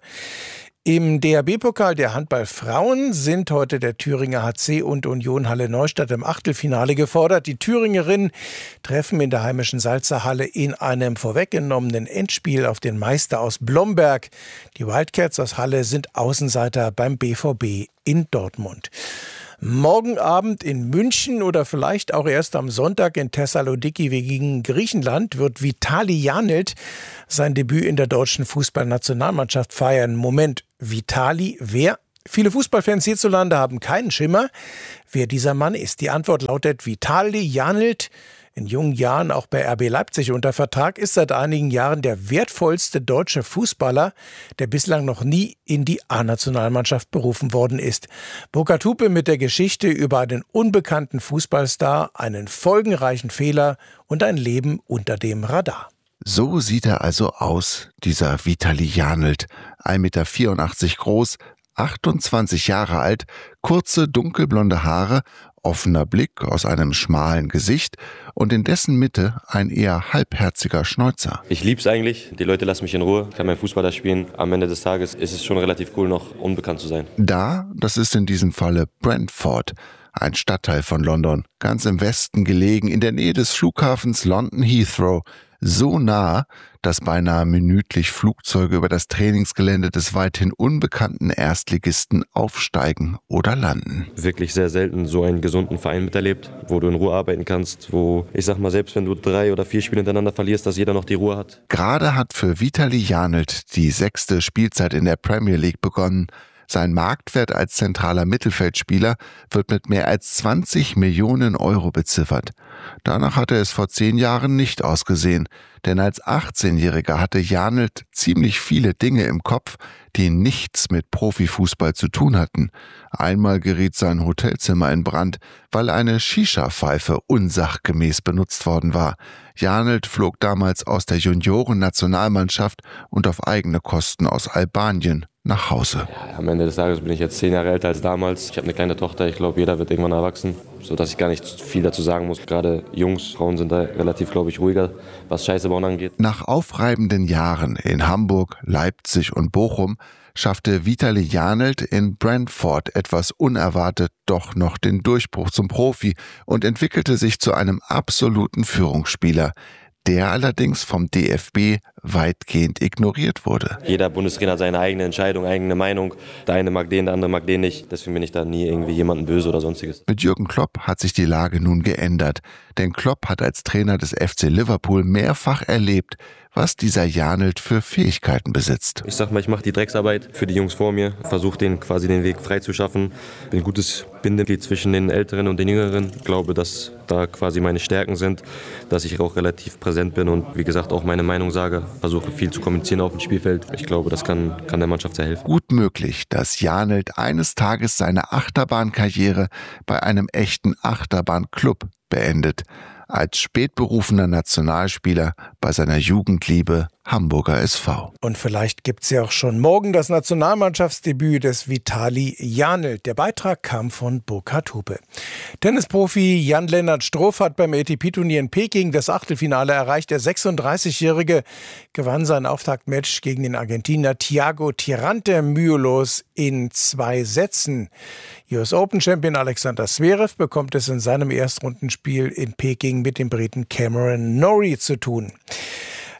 Speaker 1: Im DHB-Pokal der Handballfrauen sind heute der Thüringer HC und Union Halle Neustadt im Achtelfinale gefordert. Die Thüringerinnen treffen in der heimischen Salzerhalle in einem vorweggenommenen Endspiel auf den Meister aus Blomberg. Die Wildcats aus Halle sind Außenseiter beim BVB in Dortmund. Morgen Abend in München oder vielleicht auch erst am Sonntag in Thessaloniki gegen Griechenland wird Vitali Janelt sein Debüt in der deutschen Fußballnationalmannschaft feiern. Moment, Vitali, wer? Viele Fußballfans hierzulande haben keinen Schimmer, wer dieser Mann ist. Die Antwort lautet Vitali Janelt. In jungen Jahren auch bei RB Leipzig unter Vertrag, ist seit einigen Jahren der wertvollste deutsche Fußballer, der bislang noch nie in die A-Nationalmannschaft berufen worden ist. Burkhard Hupe mit der Geschichte über einen unbekannten Fußballstar, einen folgenreichen Fehler und ein Leben unter dem Radar.
Speaker 3: So sieht er also aus, dieser Vitali Janelt. 1,84 Meter groß, 28 Jahre alt, kurze dunkelblonde Haare, offener Blick aus einem schmalen Gesicht und in dessen Mitte ein eher halbherziger Schnäuzer.
Speaker 5: Ich lieb's eigentlich. Die Leute lassen mich in Ruhe. Ich kann meinen Fußball da spielen. Am Ende des Tages ist es schon relativ cool, noch unbekannt zu sein.
Speaker 3: Das ist in diesem Falle Brentford, ein Stadtteil von London, ganz im Westen gelegen, in der Nähe des Flughafens London Heathrow. So nah, dass beinahe minütlich Flugzeuge über das Trainingsgelände des weithin unbekannten Erstligisten aufsteigen oder landen.
Speaker 5: Wirklich sehr selten so einen gesunden Verein miterlebt, wo du in Ruhe arbeiten kannst, wo, ich sag mal, selbst wenn du 3 oder 4 Spiele hintereinander verlierst, dass jeder noch die Ruhe hat.
Speaker 3: Gerade hat für Vitali Janelt die 6. Spielzeit in der Premier League begonnen. Sein Marktwert als zentraler Mittelfeldspieler wird mit mehr als 20 Millionen Euro beziffert. Danach hatte es vor 10 Jahren nicht ausgesehen, denn als 18-Jähriger hatte Janelt ziemlich viele Dinge im Kopf, die nichts mit Profifußball zu tun hatten. Einmal geriet sein Hotelzimmer in Brand, weil eine Shisha-Pfeife unsachgemäß benutzt worden war. Janelt flog damals aus der Junioren-Nationalmannschaft und auf eigene Kosten aus Albanien nach Hause.
Speaker 5: Ja, am Ende des Tages bin ich jetzt 10 Jahre älter als damals. Ich habe eine kleine Tochter, ich glaube, jeder wird irgendwann erwachsen, sodass ich gar nicht viel dazu sagen muss. Gerade Jungs, Frauen sind da relativ, glaube ich, ruhiger, was Scheiße bauen angeht.
Speaker 3: Nach aufreibenden Jahren in Hamburg, Leipzig und Bochum schaffte Vitali Janelt in Brentford etwas unerwartet doch noch den Durchbruch zum Profi und entwickelte sich zu einem absoluten Führungsspieler, der allerdings vom DFB weitgehend ignoriert wurde.
Speaker 5: Jeder Bundestrainer hat seine eigene Entscheidung, eigene Meinung. Der eine mag den, der andere mag den nicht. Deswegen bin ich da nie irgendwie jemanden böse oder sonstiges.
Speaker 3: Mit Jürgen Klopp hat sich die Lage nun geändert. Denn Klopp hat als Trainer des FC Liverpool mehrfach erlebt, was dieser Janelt für Fähigkeiten besitzt.
Speaker 5: Ich sag mal, ich mache die Drecksarbeit für die Jungs vor mir, versuche denen quasi den Weg frei zu schaffen. Bin ein gutes Bindeglied zwischen den Älteren und den Jüngeren. Ich glaube, dass da quasi meine Stärken sind, dass ich auch relativ präsent bin und wie gesagt auch meine Meinung sage. Versuche viel zu kommunizieren auf dem Spielfeld. Ich glaube, das kann der Mannschaft sehr helfen.
Speaker 3: Gut möglich, dass Janelt eines Tages seine Achterbahnkarriere bei einem echten Achterbahnklub beendet. Als spätberufener Nationalspieler bei seiner Jugendliebe Hamburger SV.
Speaker 1: Und vielleicht gibt's ja auch schon morgen das Nationalmannschaftsdebüt des Vitali Janelt. Der Beitrag kam von Burkhard Hupe. Tennisprofi Jan-Lennart Struff hat beim ATP-Turnier in Peking das Achtelfinale erreicht. Der 36-Jährige gewann sein Auftaktmatch gegen den Argentinier Thiago Tirante mühelos in 2 Sätzen. US Open-Champion Alexander Zverev bekommt es in seinem Erstrundenspiel in Peking mit dem Briten Cameron Norrie zu tun.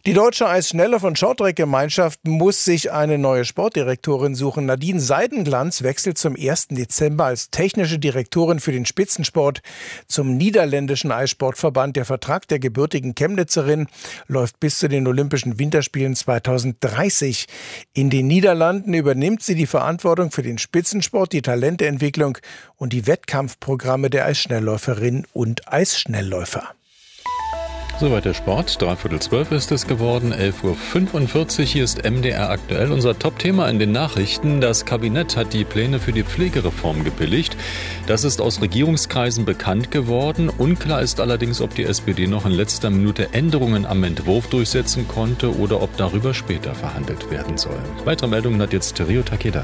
Speaker 1: Die Deutsche Eisschnelllauf- und Shorttrack-Gemeinschaft muss sich eine neue Sportdirektorin suchen. Nadine Seidenglanz wechselt zum 1. Dezember als technische Direktorin für den Spitzensport zum niederländischen Eissportverband. Der Vertrag der gebürtigen Chemnitzerin läuft bis zu den Olympischen Winterspielen 2030. In den Niederlanden übernimmt sie die Verantwortung für den Spitzensport, die Talenteentwicklung und die Wettkampfprogramme der Eisschnellläuferinnen und Eisschnellläufer.
Speaker 2: Soweit der Sport. 11:45 ist es geworden. 11:45 Uhr. Hier ist MDR aktuell. Unser Top-Thema in den Nachrichten. Das Kabinett hat die Pläne für die Pflegereform gebilligt. Das ist aus Regierungskreisen bekannt geworden. Unklar ist allerdings, ob die SPD noch in letzter Minute Änderungen am Entwurf durchsetzen konnte oder ob darüber später verhandelt werden soll. Weitere Meldungen hat jetzt Rio Takeda.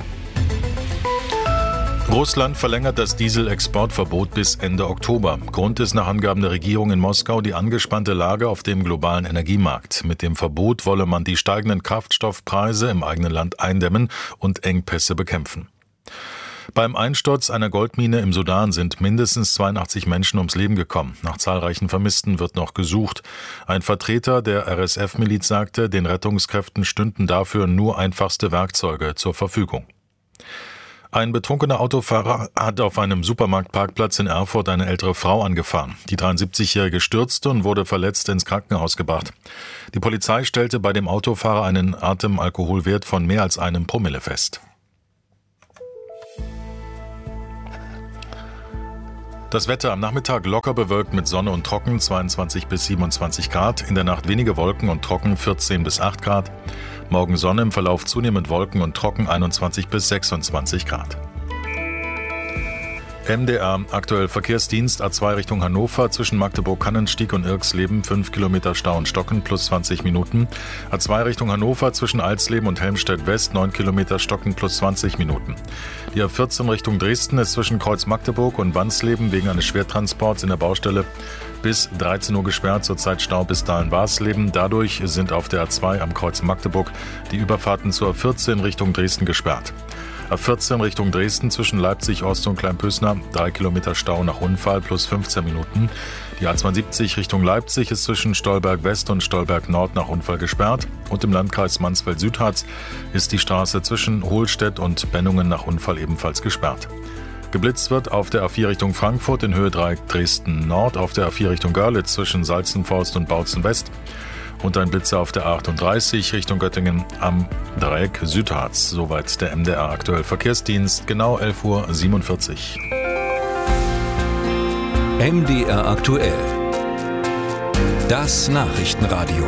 Speaker 10: Russland verlängert das Dieselexportverbot bis Ende Oktober. Grund ist nach Angaben der Regierung in Moskau die angespannte Lage auf dem globalen Energiemarkt. Mit dem Verbot wolle man die steigenden Kraftstoffpreise im eigenen Land eindämmen und Engpässe bekämpfen. Beim Einsturz einer Goldmine im Sudan sind mindestens 82 Menschen ums Leben gekommen. Nach zahlreichen Vermissten wird noch gesucht. Ein Vertreter der RSF-Miliz sagte, den Rettungskräften stünden dafür nur einfachste Werkzeuge zur Verfügung. Ein betrunkener Autofahrer hat auf einem Supermarktparkplatz in Erfurt eine ältere Frau angefahren. Die 73-Jährige stürzte und wurde verletzt ins Krankenhaus gebracht. Die Polizei stellte bei dem Autofahrer einen Atemalkoholwert von mehr als 1 Promille fest. Das Wetter am Nachmittag locker bewölkt mit Sonne und trocken, 22 bis 27 Grad. In der Nacht wenige Wolken und trocken, 14 bis 8 Grad. Morgen Sonne, im Verlauf zunehmend Wolken und trocken, 21 bis 26 Grad. MDR, aktuell Verkehrsdienst, A2 Richtung Hannover, zwischen Magdeburg-Kannenstieg und Irxleben, 5 Kilometer Stau und Stocken, plus 20 Minuten. A2 Richtung Hannover, zwischen Alsleben und Helmstedt-West, 9 Kilometer Stocken, plus 20 Minuten. Die A14 Richtung Dresden ist zwischen Kreuz Magdeburg und Wansleben wegen eines Schwertransports in der Baustelle bis 13 Uhr gesperrt, zurzeit Stau bis Dahlen-Warsleben. Dadurch sind auf der A2 am Kreuz Magdeburg die Überfahrten zur A14 Richtung Dresden gesperrt. A14 Richtung Dresden zwischen Leipzig Ost und Kleinpösner, 3 Kilometer Stau nach Unfall plus 15 Minuten. Die A72 Richtung Leipzig ist zwischen Stolberg West und Stolberg Nord nach Unfall gesperrt. Und im Landkreis Mansfeld-Südharz ist die Straße zwischen Hohlstedt und Bennungen nach Unfall ebenfalls gesperrt. Geblitzt wird auf der A4 Richtung Frankfurt in Höhe 3 Dresden Nord, auf der A4 Richtung Görlitz zwischen Salzenforst und Bautzen West. Und ein Blitzer auf der A38 Richtung Göttingen am Dreieck Südharz. Soweit der MDR aktuell Verkehrsdienst, genau 11:47 Uhr.
Speaker 11: MDR aktuell. Das Nachrichtenradio.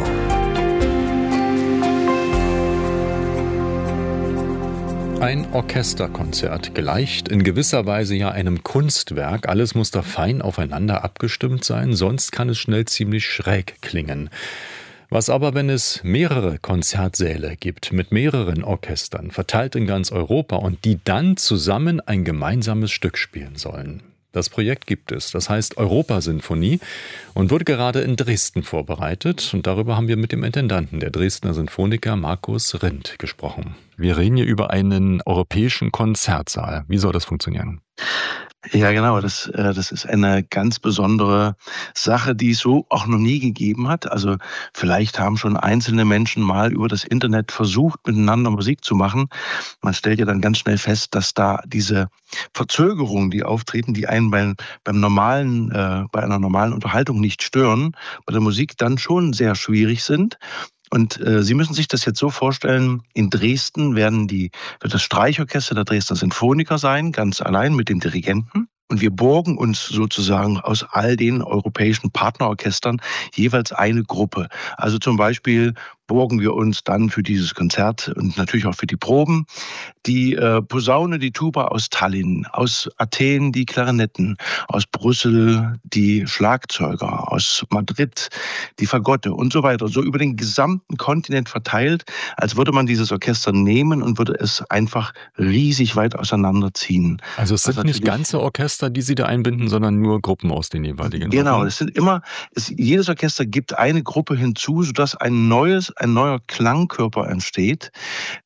Speaker 2: Ein Orchesterkonzert, gleicht in gewisser Weise ja einem Kunstwerk. Alles muss da fein aufeinander abgestimmt sein, sonst kann es schnell ziemlich schräg klingen. Was aber, wenn es mehrere Konzertsäle gibt, mit mehreren Orchestern, verteilt in ganz Europa und die dann zusammen ein gemeinsames Stück spielen sollen? Das Projekt gibt es, das heißt Europasinfonie und wurde gerade in Dresden vorbereitet. Und darüber haben wir mit dem Intendanten der Dresdner Sinfoniker Markus Rindt gesprochen. Wir reden hier über einen europäischen Konzertsaal. Wie soll das funktionieren?
Speaker 4: Ja, genau. Das ist eine ganz besondere Sache, die es so auch noch nie gegeben hat. Also vielleicht haben schon einzelne Menschen mal über das Internet versucht, miteinander Musik zu machen. Man stellt ja dann ganz schnell fest, dass da diese Verzögerungen, die auftreten, die einen bei einer normalen Unterhaltung nicht stören, bei der Musik dann schon sehr schwierig sind. Und Sie müssen sich das jetzt so vorstellen, in Dresden wird das Streichorchester der Dresdner Sinfoniker sein, ganz allein mit dem Dirigenten. Und wir borgen uns sozusagen aus all den europäischen Partnerorchestern jeweils eine Gruppe. Also zum Beispiel borgen wir uns dann für dieses Konzert und natürlich auch für die Proben die Posaune, die Tuba aus Tallinn, aus Athen die Klarinetten, aus Brüssel die Schlagzeuger, aus Madrid die Fagotte und so weiter. So über den gesamten Kontinent verteilt, als würde man dieses Orchester nehmen und würde es einfach riesig weit auseinanderziehen.
Speaker 2: Also es sind nicht ganze Orchester, die Sie da einbinden, sondern nur Gruppen aus den jeweiligen.
Speaker 4: Genau, jedes Orchester gibt eine Gruppe hinzu, sodass ein neuer Klangkörper entsteht,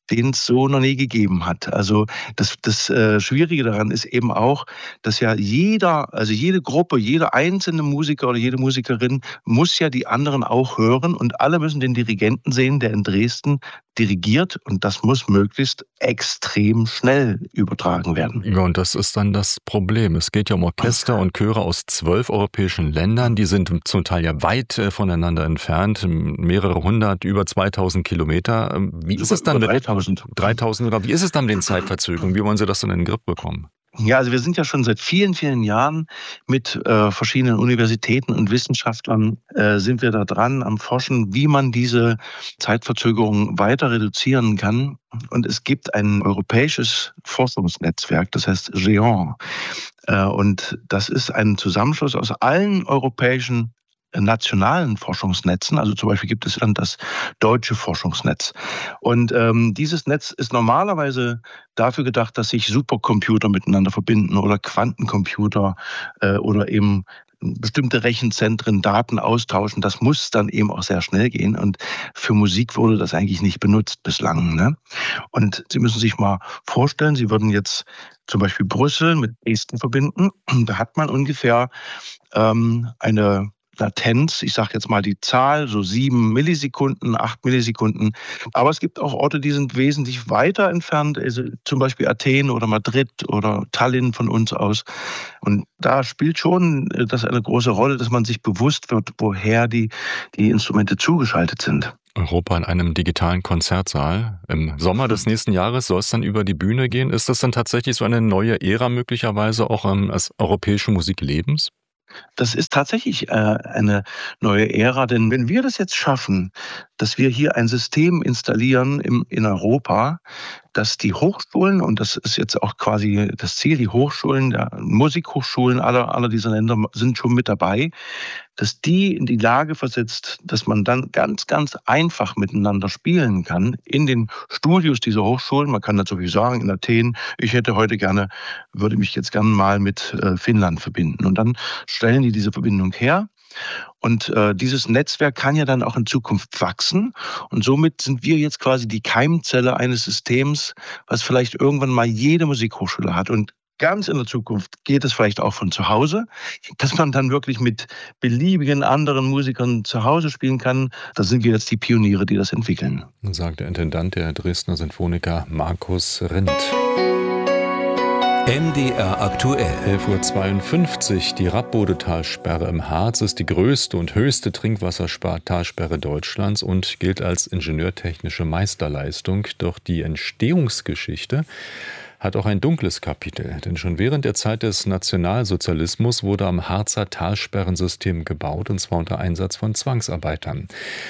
Speaker 4: den es so noch nie gegeben hat. Also das Schwierige daran ist eben auch, dass ja jede Gruppe, jeder einzelne Musiker oder jede Musikerin muss ja die anderen auch hören und alle müssen den Dirigenten sehen, der in Dresden dirigiert, und das muss möglichst extrem schnell übertragen werden.
Speaker 2: Ja, und das ist dann das Problem. Es geht ja um Orchester und Chöre aus 12 europäischen Ländern. Die sind zum Teil ja weit voneinander entfernt, mehrere hundert, über 2000 Kilometer. Wie ist es dann mit 3000 oder wie ist es dann mit den Zeitverzögerungen? Wie wollen Sie das dann in den Griff bekommen?
Speaker 4: Ja, also wir sind ja schon seit vielen, vielen Jahren mit verschiedenen Universitäten und Wissenschaftlern sind wir da dran am Forschen, wie man diese Zeitverzögerung weiter reduzieren kann. Und es gibt ein europäisches Forschungsnetzwerk, das heißt GÉANT. Und das ist ein Zusammenschluss aus allen europäischen nationalen Forschungsnetzen. Also zum Beispiel gibt es dann das deutsche Forschungsnetz. Und dieses Netz ist normalerweise dafür gedacht, dass sich Supercomputer miteinander verbinden oder Quantencomputer oder eben bestimmte Rechenzentren Daten austauschen. Das muss dann eben auch sehr schnell gehen. Und für Musik wurde das eigentlich nicht benutzt bislang, ne? Und Sie müssen sich mal vorstellen, Sie würden jetzt zum Beispiel Brüssel mit Dresden verbinden. Da hat man ungefähr eine Latenz, ich sage jetzt mal die Zahl, so 7 Millisekunden, 8 Millisekunden. Aber es gibt auch Orte, die sind wesentlich weiter entfernt, also zum Beispiel Athen oder Madrid oder Tallinn von uns aus. Und da spielt schon das eine große Rolle, dass man sich bewusst wird, woher die Instrumente zugeschaltet sind.
Speaker 2: Europa in einem digitalen Konzertsaal. Im Sommer des nächsten Jahres soll es dann über die Bühne gehen. Ist das dann tatsächlich so eine neue Ära möglicherweise auch des europäischen Musiklebens?
Speaker 4: Das ist tatsächlich eine neue Ära, denn wenn wir das jetzt schaffen, dass wir hier ein System installieren in Europa, dass die Hochschulen, und das ist jetzt auch quasi das Ziel, die Hochschulen, Musikhochschulen aller dieser Länder sind schon mit dabei, dass die in die Lage versetzt, dass man dann ganz, ganz einfach miteinander spielen kann in den Studios dieser Hochschulen. Man kann dazu sagen, in Athen, würde mich jetzt gerne mal mit Finnland verbinden. Und dann stellen die diese Verbindung her. Und dieses Netzwerk kann ja dann auch in Zukunft wachsen. Und somit sind wir jetzt quasi die Keimzelle eines Systems, was vielleicht irgendwann mal jede Musikhochschule hat. Und ganz in der Zukunft geht es vielleicht auch von zu Hause, dass man dann wirklich mit beliebigen anderen Musikern zu Hause spielen kann. Da sind wir jetzt die Pioniere, die das entwickeln.
Speaker 2: Sagt der Intendant der Dresdner Sinfoniker Markus Rindt.
Speaker 11: MDR aktuell.
Speaker 2: 11:52 Uhr. Die Rappbodetalsperre im Harz ist die größte und höchste Trinkwassertalsperre Deutschlands und gilt als ingenieurtechnische Meisterleistung. Doch die Entstehungsgeschichte hat auch ein dunkles Kapitel. Denn schon während der Zeit des Nationalsozialismus wurde am Harzer Talsperrensystem gebaut, und zwar unter Einsatz von Zwangsarbeitern.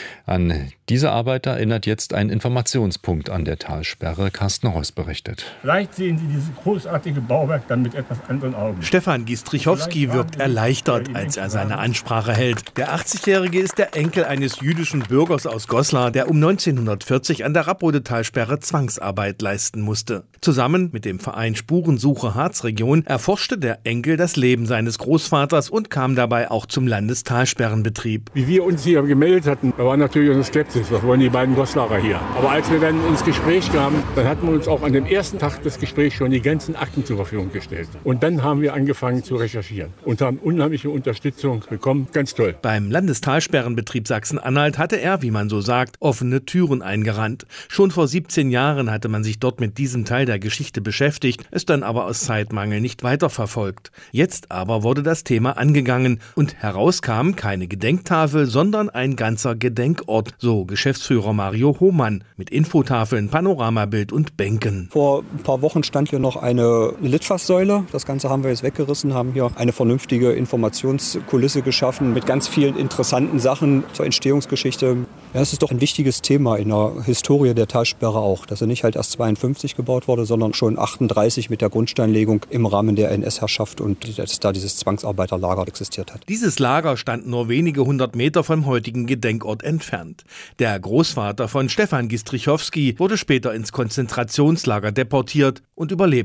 Speaker 2: An diese Arbeiter erinnert jetzt ein Informationspunkt an der Talsperre. Carsten Reuss berichtet.
Speaker 6: Vielleicht sehen Sie dieses großartige Bauwerk dann mit etwas anderen Augen.
Speaker 7: Stefan Gistrichowski wirkt erleichtert, als er seine Ansprache hält. Der 80-Jährige ist der Enkel eines jüdischen Bürgers aus Goslar, der um 1940 an der Rappbodetalsperre Zwangsarbeit leisten musste. Zusammen mit dem Verein Spurensuche Harzregion erforschte der Enkel das Leben seines Großvaters und kam dabei auch zum Landestalsperrenbetrieb.
Speaker 6: Wie wir uns hier gemeldet hatten, da war natürlich unsere Skepsis, was wollen die beiden Goslarer hier? Aber als wir dann ins Gespräch kamen, dann hatten wir uns auch an dem ersten Tag des Gesprächs schon die ganzen Akten zur Verfügung gestellt. Und dann haben wir angefangen zu recherchieren und haben unheimliche Unterstützung bekommen. Ganz toll.
Speaker 7: Beim Landestalsperrenbetrieb Sachsen-Anhalt hatte er, wie man so sagt, offene Türen eingerannt. Schon vor 17 Jahren hatte man sich dort mit diesem Teil der Geschichte beschäftigt, es dann aber aus Zeitmangel nicht weiterverfolgt. Jetzt aber wurde das Thema angegangen und herauskam keine Gedenktafel, sondern ein ganzer Gedenkort, so Geschäftsführer Mario Hohmann, mit Infotafeln, Panoramabild und Bänken.
Speaker 8: Vor ein paar Wochen stand hier noch eine Litfaßsäule. Das Ganze haben wir jetzt weggerissen, haben hier eine vernünftige Informationskulisse geschaffen mit ganz vielen interessanten Sachen zur Entstehungsgeschichte. Ja, es ist doch ein wichtiges Thema in der Historie der Talsperre auch, dass er nicht halt erst 52 gebaut wurde, sondern schon 38 mit der Grundsteinlegung im Rahmen der NS-Herrschaft und dass da dieses Zwangsarbeiterlager existiert hat.
Speaker 7: Dieses Lager stand nur wenige 100 Meter vom heutigen Gedenkort entfernt. Der Großvater von Stefan Gistrichowski wurde später ins Konzentrationslager deportiert und überlebte.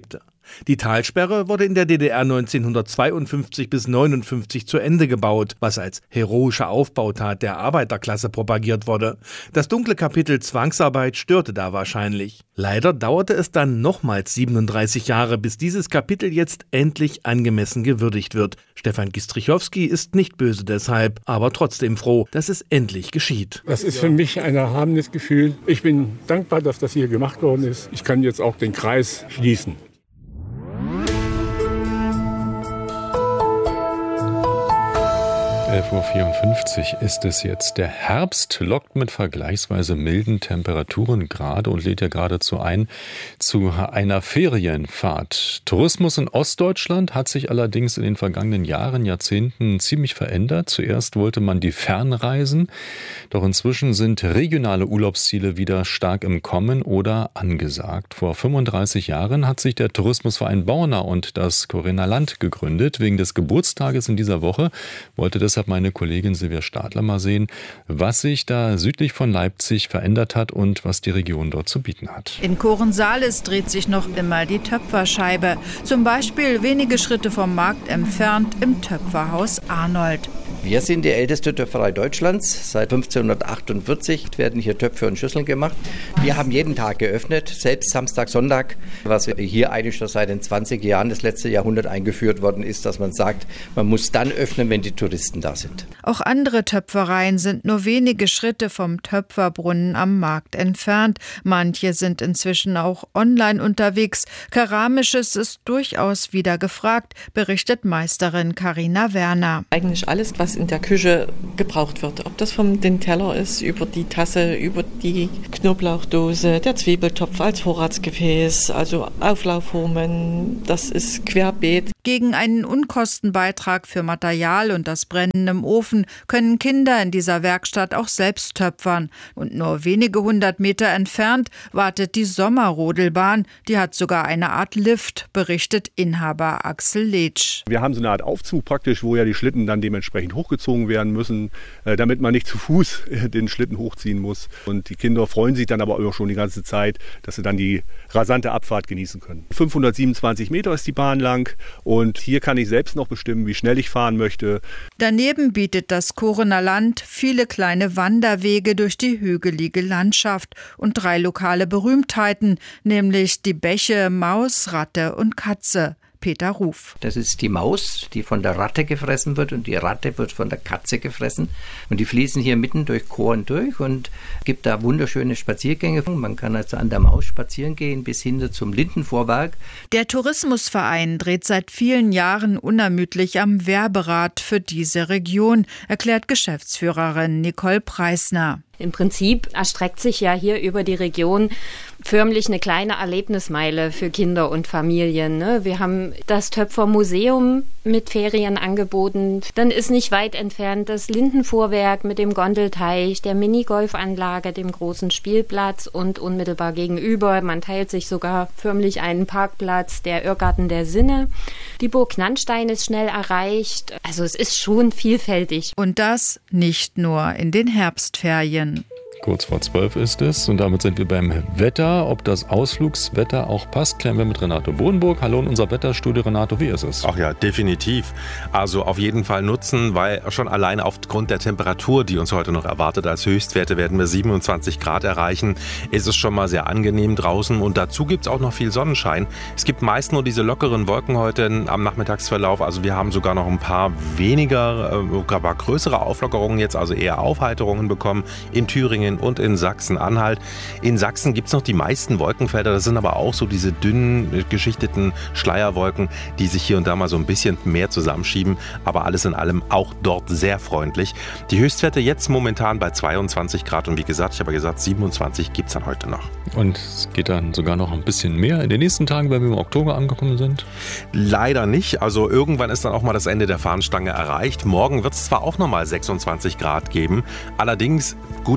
Speaker 7: Die Talsperre wurde in der DDR 1952 bis 1959 zu Ende gebaut, was als heroische Aufbautat der Arbeiterklasse propagiert wurde. Das dunkle Kapitel Zwangsarbeit störte da wahrscheinlich. Leider dauerte es dann nochmals 37 Jahre, bis dieses Kapitel jetzt endlich angemessen gewürdigt wird. Stefan Gistrichowski ist nicht böse deshalb, aber trotzdem froh, dass es endlich geschieht.
Speaker 6: Das ist für mich ein erhabenes Gefühl. Ich bin dankbar, dass das hier gemacht worden ist. Ich kann jetzt auch den Kreis schließen.
Speaker 2: (11:54 Uhr) ist es jetzt. Der Herbst lockt mit vergleichsweise milden Temperaturen gerade und lädt ja geradezu ein zu einer Ferienfahrt. Tourismus in Ostdeutschland hat sich allerdings in den vergangenen Jahren, Jahrzehnten ziemlich verändert. Zuerst wollte man die Fernreisen, doch inzwischen sind regionale Urlaubsziele wieder stark im Kommen oder angesagt. Vor 35 Jahren hat sich der Tourismusverein Borna und das Corinna Land gegründet. Wegen des Geburtstages in dieser Woche wollte deshalb meine Kollegin Silvia Stadler mal sehen, was sich da südlich von Leipzig verändert hat und was die Region dort zu bieten hat.
Speaker 9: In Korensalis dreht sich noch immer die Töpferscheibe. Zum Beispiel wenige Schritte vom Markt entfernt im Töpferhaus Arnold.
Speaker 12: Wir sind die älteste Töpferei Deutschlands. Seit 1548 werden hier Töpfe und Schüsseln gemacht. Wir haben jeden Tag geöffnet, selbst Samstag, Sonntag. Was hier eigentlich schon seit den 20 Jahren des letzten Jahrhunderts eingeführt worden ist, dass man sagt, man muss dann öffnen, wenn die Touristen da sind.
Speaker 9: Auch andere Töpfereien sind nur wenige Schritte vom Töpferbrunnen am Markt entfernt. Manche sind inzwischen auch online unterwegs. Keramisches ist durchaus wieder gefragt, berichtet Meisterin Carina Werner.
Speaker 13: Eigentlich alles, was in der Küche gebraucht wird. Ob das vom den Teller ist, über die Tasse, über die Knoblauchdose, der Zwiebeltopf als Vorratsgefäß, also Auflaufformen, das ist querbeet.
Speaker 9: Gegen einen Unkostenbeitrag für Material und das Brennen im Ofen können Kinder in dieser Werkstatt auch selbst töpfern. Und nur wenige 100 Meter entfernt wartet die Sommerrodelbahn. Die hat sogar eine Art Lift, berichtet Inhaber Axel Letsch.
Speaker 14: Wir haben so eine Art Aufzug praktisch, wo ja die Schlitten dann dementsprechend hochgezogen werden müssen, damit man nicht zu Fuß den Schlitten hochziehen muss. Und die Kinder freuen sich dann aber auch schon die ganze Zeit, dass sie dann die rasante Abfahrt genießen können. 527 Meter ist die Bahn lang und hier kann ich selbst noch bestimmen, wie schnell ich fahren möchte.
Speaker 9: Daneben bietet das Corinna Land viele kleine Wanderwege durch die hügelige Landschaft und 3 lokale Berühmtheiten, nämlich die Bäche, Maus, Ratte und Katze. Peter Ruf.
Speaker 12: Das ist die Maus, die von der Ratte gefressen wird und die Ratte wird von der Katze gefressen. Und die fließen hier mitten durch Koren durch und gibt da wunderschöne Spaziergänge. Man kann also an der Maus spazieren gehen bis hin zum Lindenvorwerk.
Speaker 9: Der Tourismusverein dreht seit vielen Jahren unermüdlich am Werberad für diese Region, erklärt Geschäftsführerin Nicole Preisner.
Speaker 25: Im Prinzip erstreckt sich ja hier über die Region förmlich eine kleine Erlebnismeile für Kinder und Familien. Wir haben das Töpfermuseum mit Ferienangeboten. Dann ist nicht weit entfernt das Lindenfuhrwerk mit dem Gondelteich, der Minigolfanlage, dem großen Spielplatz und unmittelbar gegenüber, man teilt sich sogar förmlich einen Parkplatz, der Irrgarten der Sinne. Die Burg Knannstein ist schnell erreicht. Also es ist schon vielfältig.
Speaker 9: Und das nicht nur in den Herbstferien.
Speaker 2: Kurz vor 12 ist es und damit sind wir beim Wetter. Ob das Ausflugswetter auch passt, klären wir mit Renato Bodenburg. Hallo in unser Wetterstudio. Renato, wie ist es?
Speaker 17: Ach ja, definitiv. Also auf jeden Fall nutzen, weil schon alleine aufgrund der Temperatur, die uns heute noch erwartet, als Höchstwerte werden wir 27 Grad erreichen, ist es schon mal sehr angenehm draußen und dazu gibt es auch noch viel Sonnenschein. Es gibt meist nur diese lockeren Wolken heute am Nachmittagsverlauf, also wir haben sogar noch ein paar weniger, aber größere Auflockerungen jetzt, also eher Aufheiterungen bekommen in Thüringen und in Sachsen-Anhalt. In Sachsen gibt es noch die meisten Wolkenfelder, das sind aber auch so diese dünnen, geschichteten Schleierwolken, die sich hier und da mal so ein bisschen mehr zusammenschieben, aber alles in allem auch dort sehr freundlich. Die Höchstwerte jetzt momentan bei 22 Grad und wie gesagt, ich habe gesagt, 27 gibt es dann heute noch.
Speaker 2: Und es geht dann sogar noch ein bisschen mehr in den nächsten Tagen, wenn wir im Oktober angekommen sind?
Speaker 17: Leider nicht, also irgendwann ist dann auch mal das Ende der Fahnenstange erreicht. Morgen wird es zwar auch nochmal 26 Grad geben, allerdings gut zum Start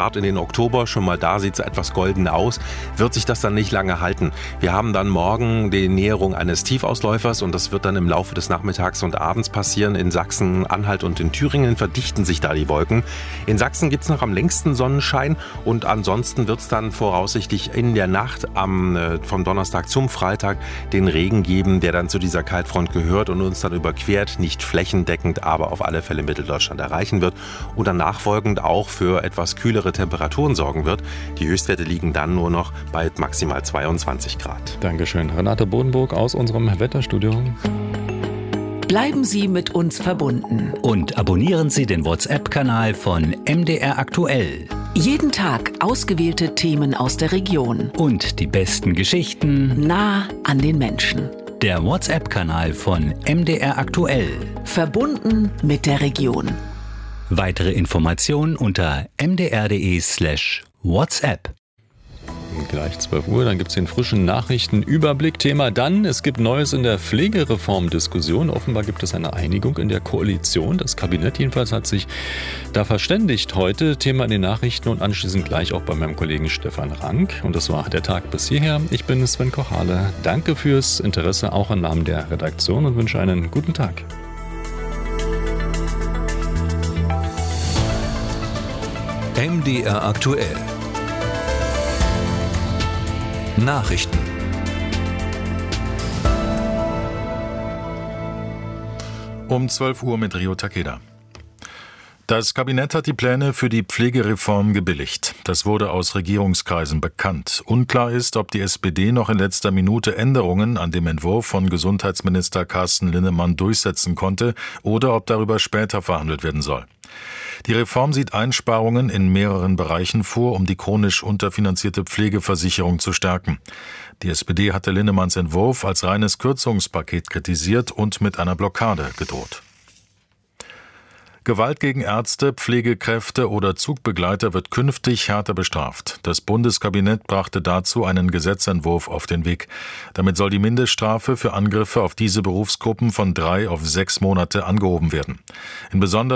Speaker 17: Start in den Oktober. Schon mal da sieht es etwas golden aus. Wird sich das dann nicht lange halten? Wir haben dann morgen die Näherung eines Tiefausläufers und das wird dann im Laufe des Nachmittags und abends passieren. In Sachsen, Anhalt und in Thüringen verdichten sich da die Wolken. In Sachsen gibt es noch am längsten Sonnenschein und ansonsten wird es dann voraussichtlich in der Nacht vom Donnerstag zum Freitag den Regen geben, der dann zu dieser Kaltfront gehört und uns dann überquert, nicht flächendeckend, aber auf alle Fälle Mitteldeutschland erreichen wird und dann nachfolgend auch für etwas kühlere Temperaturen sorgen wird. Die Höchstwerte liegen dann nur noch bei maximal 22 Grad.
Speaker 2: Dankeschön. Renate Bodenburg aus unserem Wetterstudio.
Speaker 15: Bleiben Sie mit uns verbunden. Und abonnieren Sie den WhatsApp-Kanal von MDR Aktuell. Jeden Tag ausgewählte Themen aus der Region. Und die besten Geschichten nah an den Menschen. Der WhatsApp-Kanal von MDR Aktuell. Verbunden mit der Region. Weitere Informationen unter mdr.de/WhatsApp.
Speaker 2: Gleich 12 Uhr, dann gibt es den frischen Nachrichtenüberblick. Thema dann, es gibt Neues in der Pflegereform-Diskussion. Offenbar gibt es eine Einigung in der Koalition. Das Kabinett jedenfalls hat sich da verständigt heute. Thema in den Nachrichten und anschließend gleich auch bei meinem Kollegen Stefan Rank. Und das war der Tag bis hierher. Ich bin Sven Kochale. Danke fürs Interesse, auch im Namen der Redaktion und wünsche einen guten Tag.
Speaker 11: MDR aktuell. Nachrichten.
Speaker 10: Um 12 Uhr mit Rio Takeda. Das Kabinett hat die Pläne für die Pflegereform gebilligt. Das wurde aus Regierungskreisen bekannt. Unklar ist, ob die SPD noch in letzter Minute Änderungen an dem Entwurf von Gesundheitsminister Carsten Linnemann durchsetzen konnte oder ob darüber später verhandelt werden soll. Die Reform sieht Einsparungen in mehreren Bereichen vor, um die chronisch unterfinanzierte Pflegeversicherung zu stärken. Die SPD hatte Linnemanns Entwurf als reines Kürzungspaket kritisiert und mit einer Blockade gedroht. Gewalt gegen Ärzte, Pflegekräfte oder Zugbegleiter wird künftig härter bestraft. Das Bundeskabinett brachte dazu einen Gesetzentwurf auf den Weg. Damit soll die Mindeststrafe für Angriffe auf diese Berufsgruppen von 3 auf 6 Monate angehoben werden. In besonders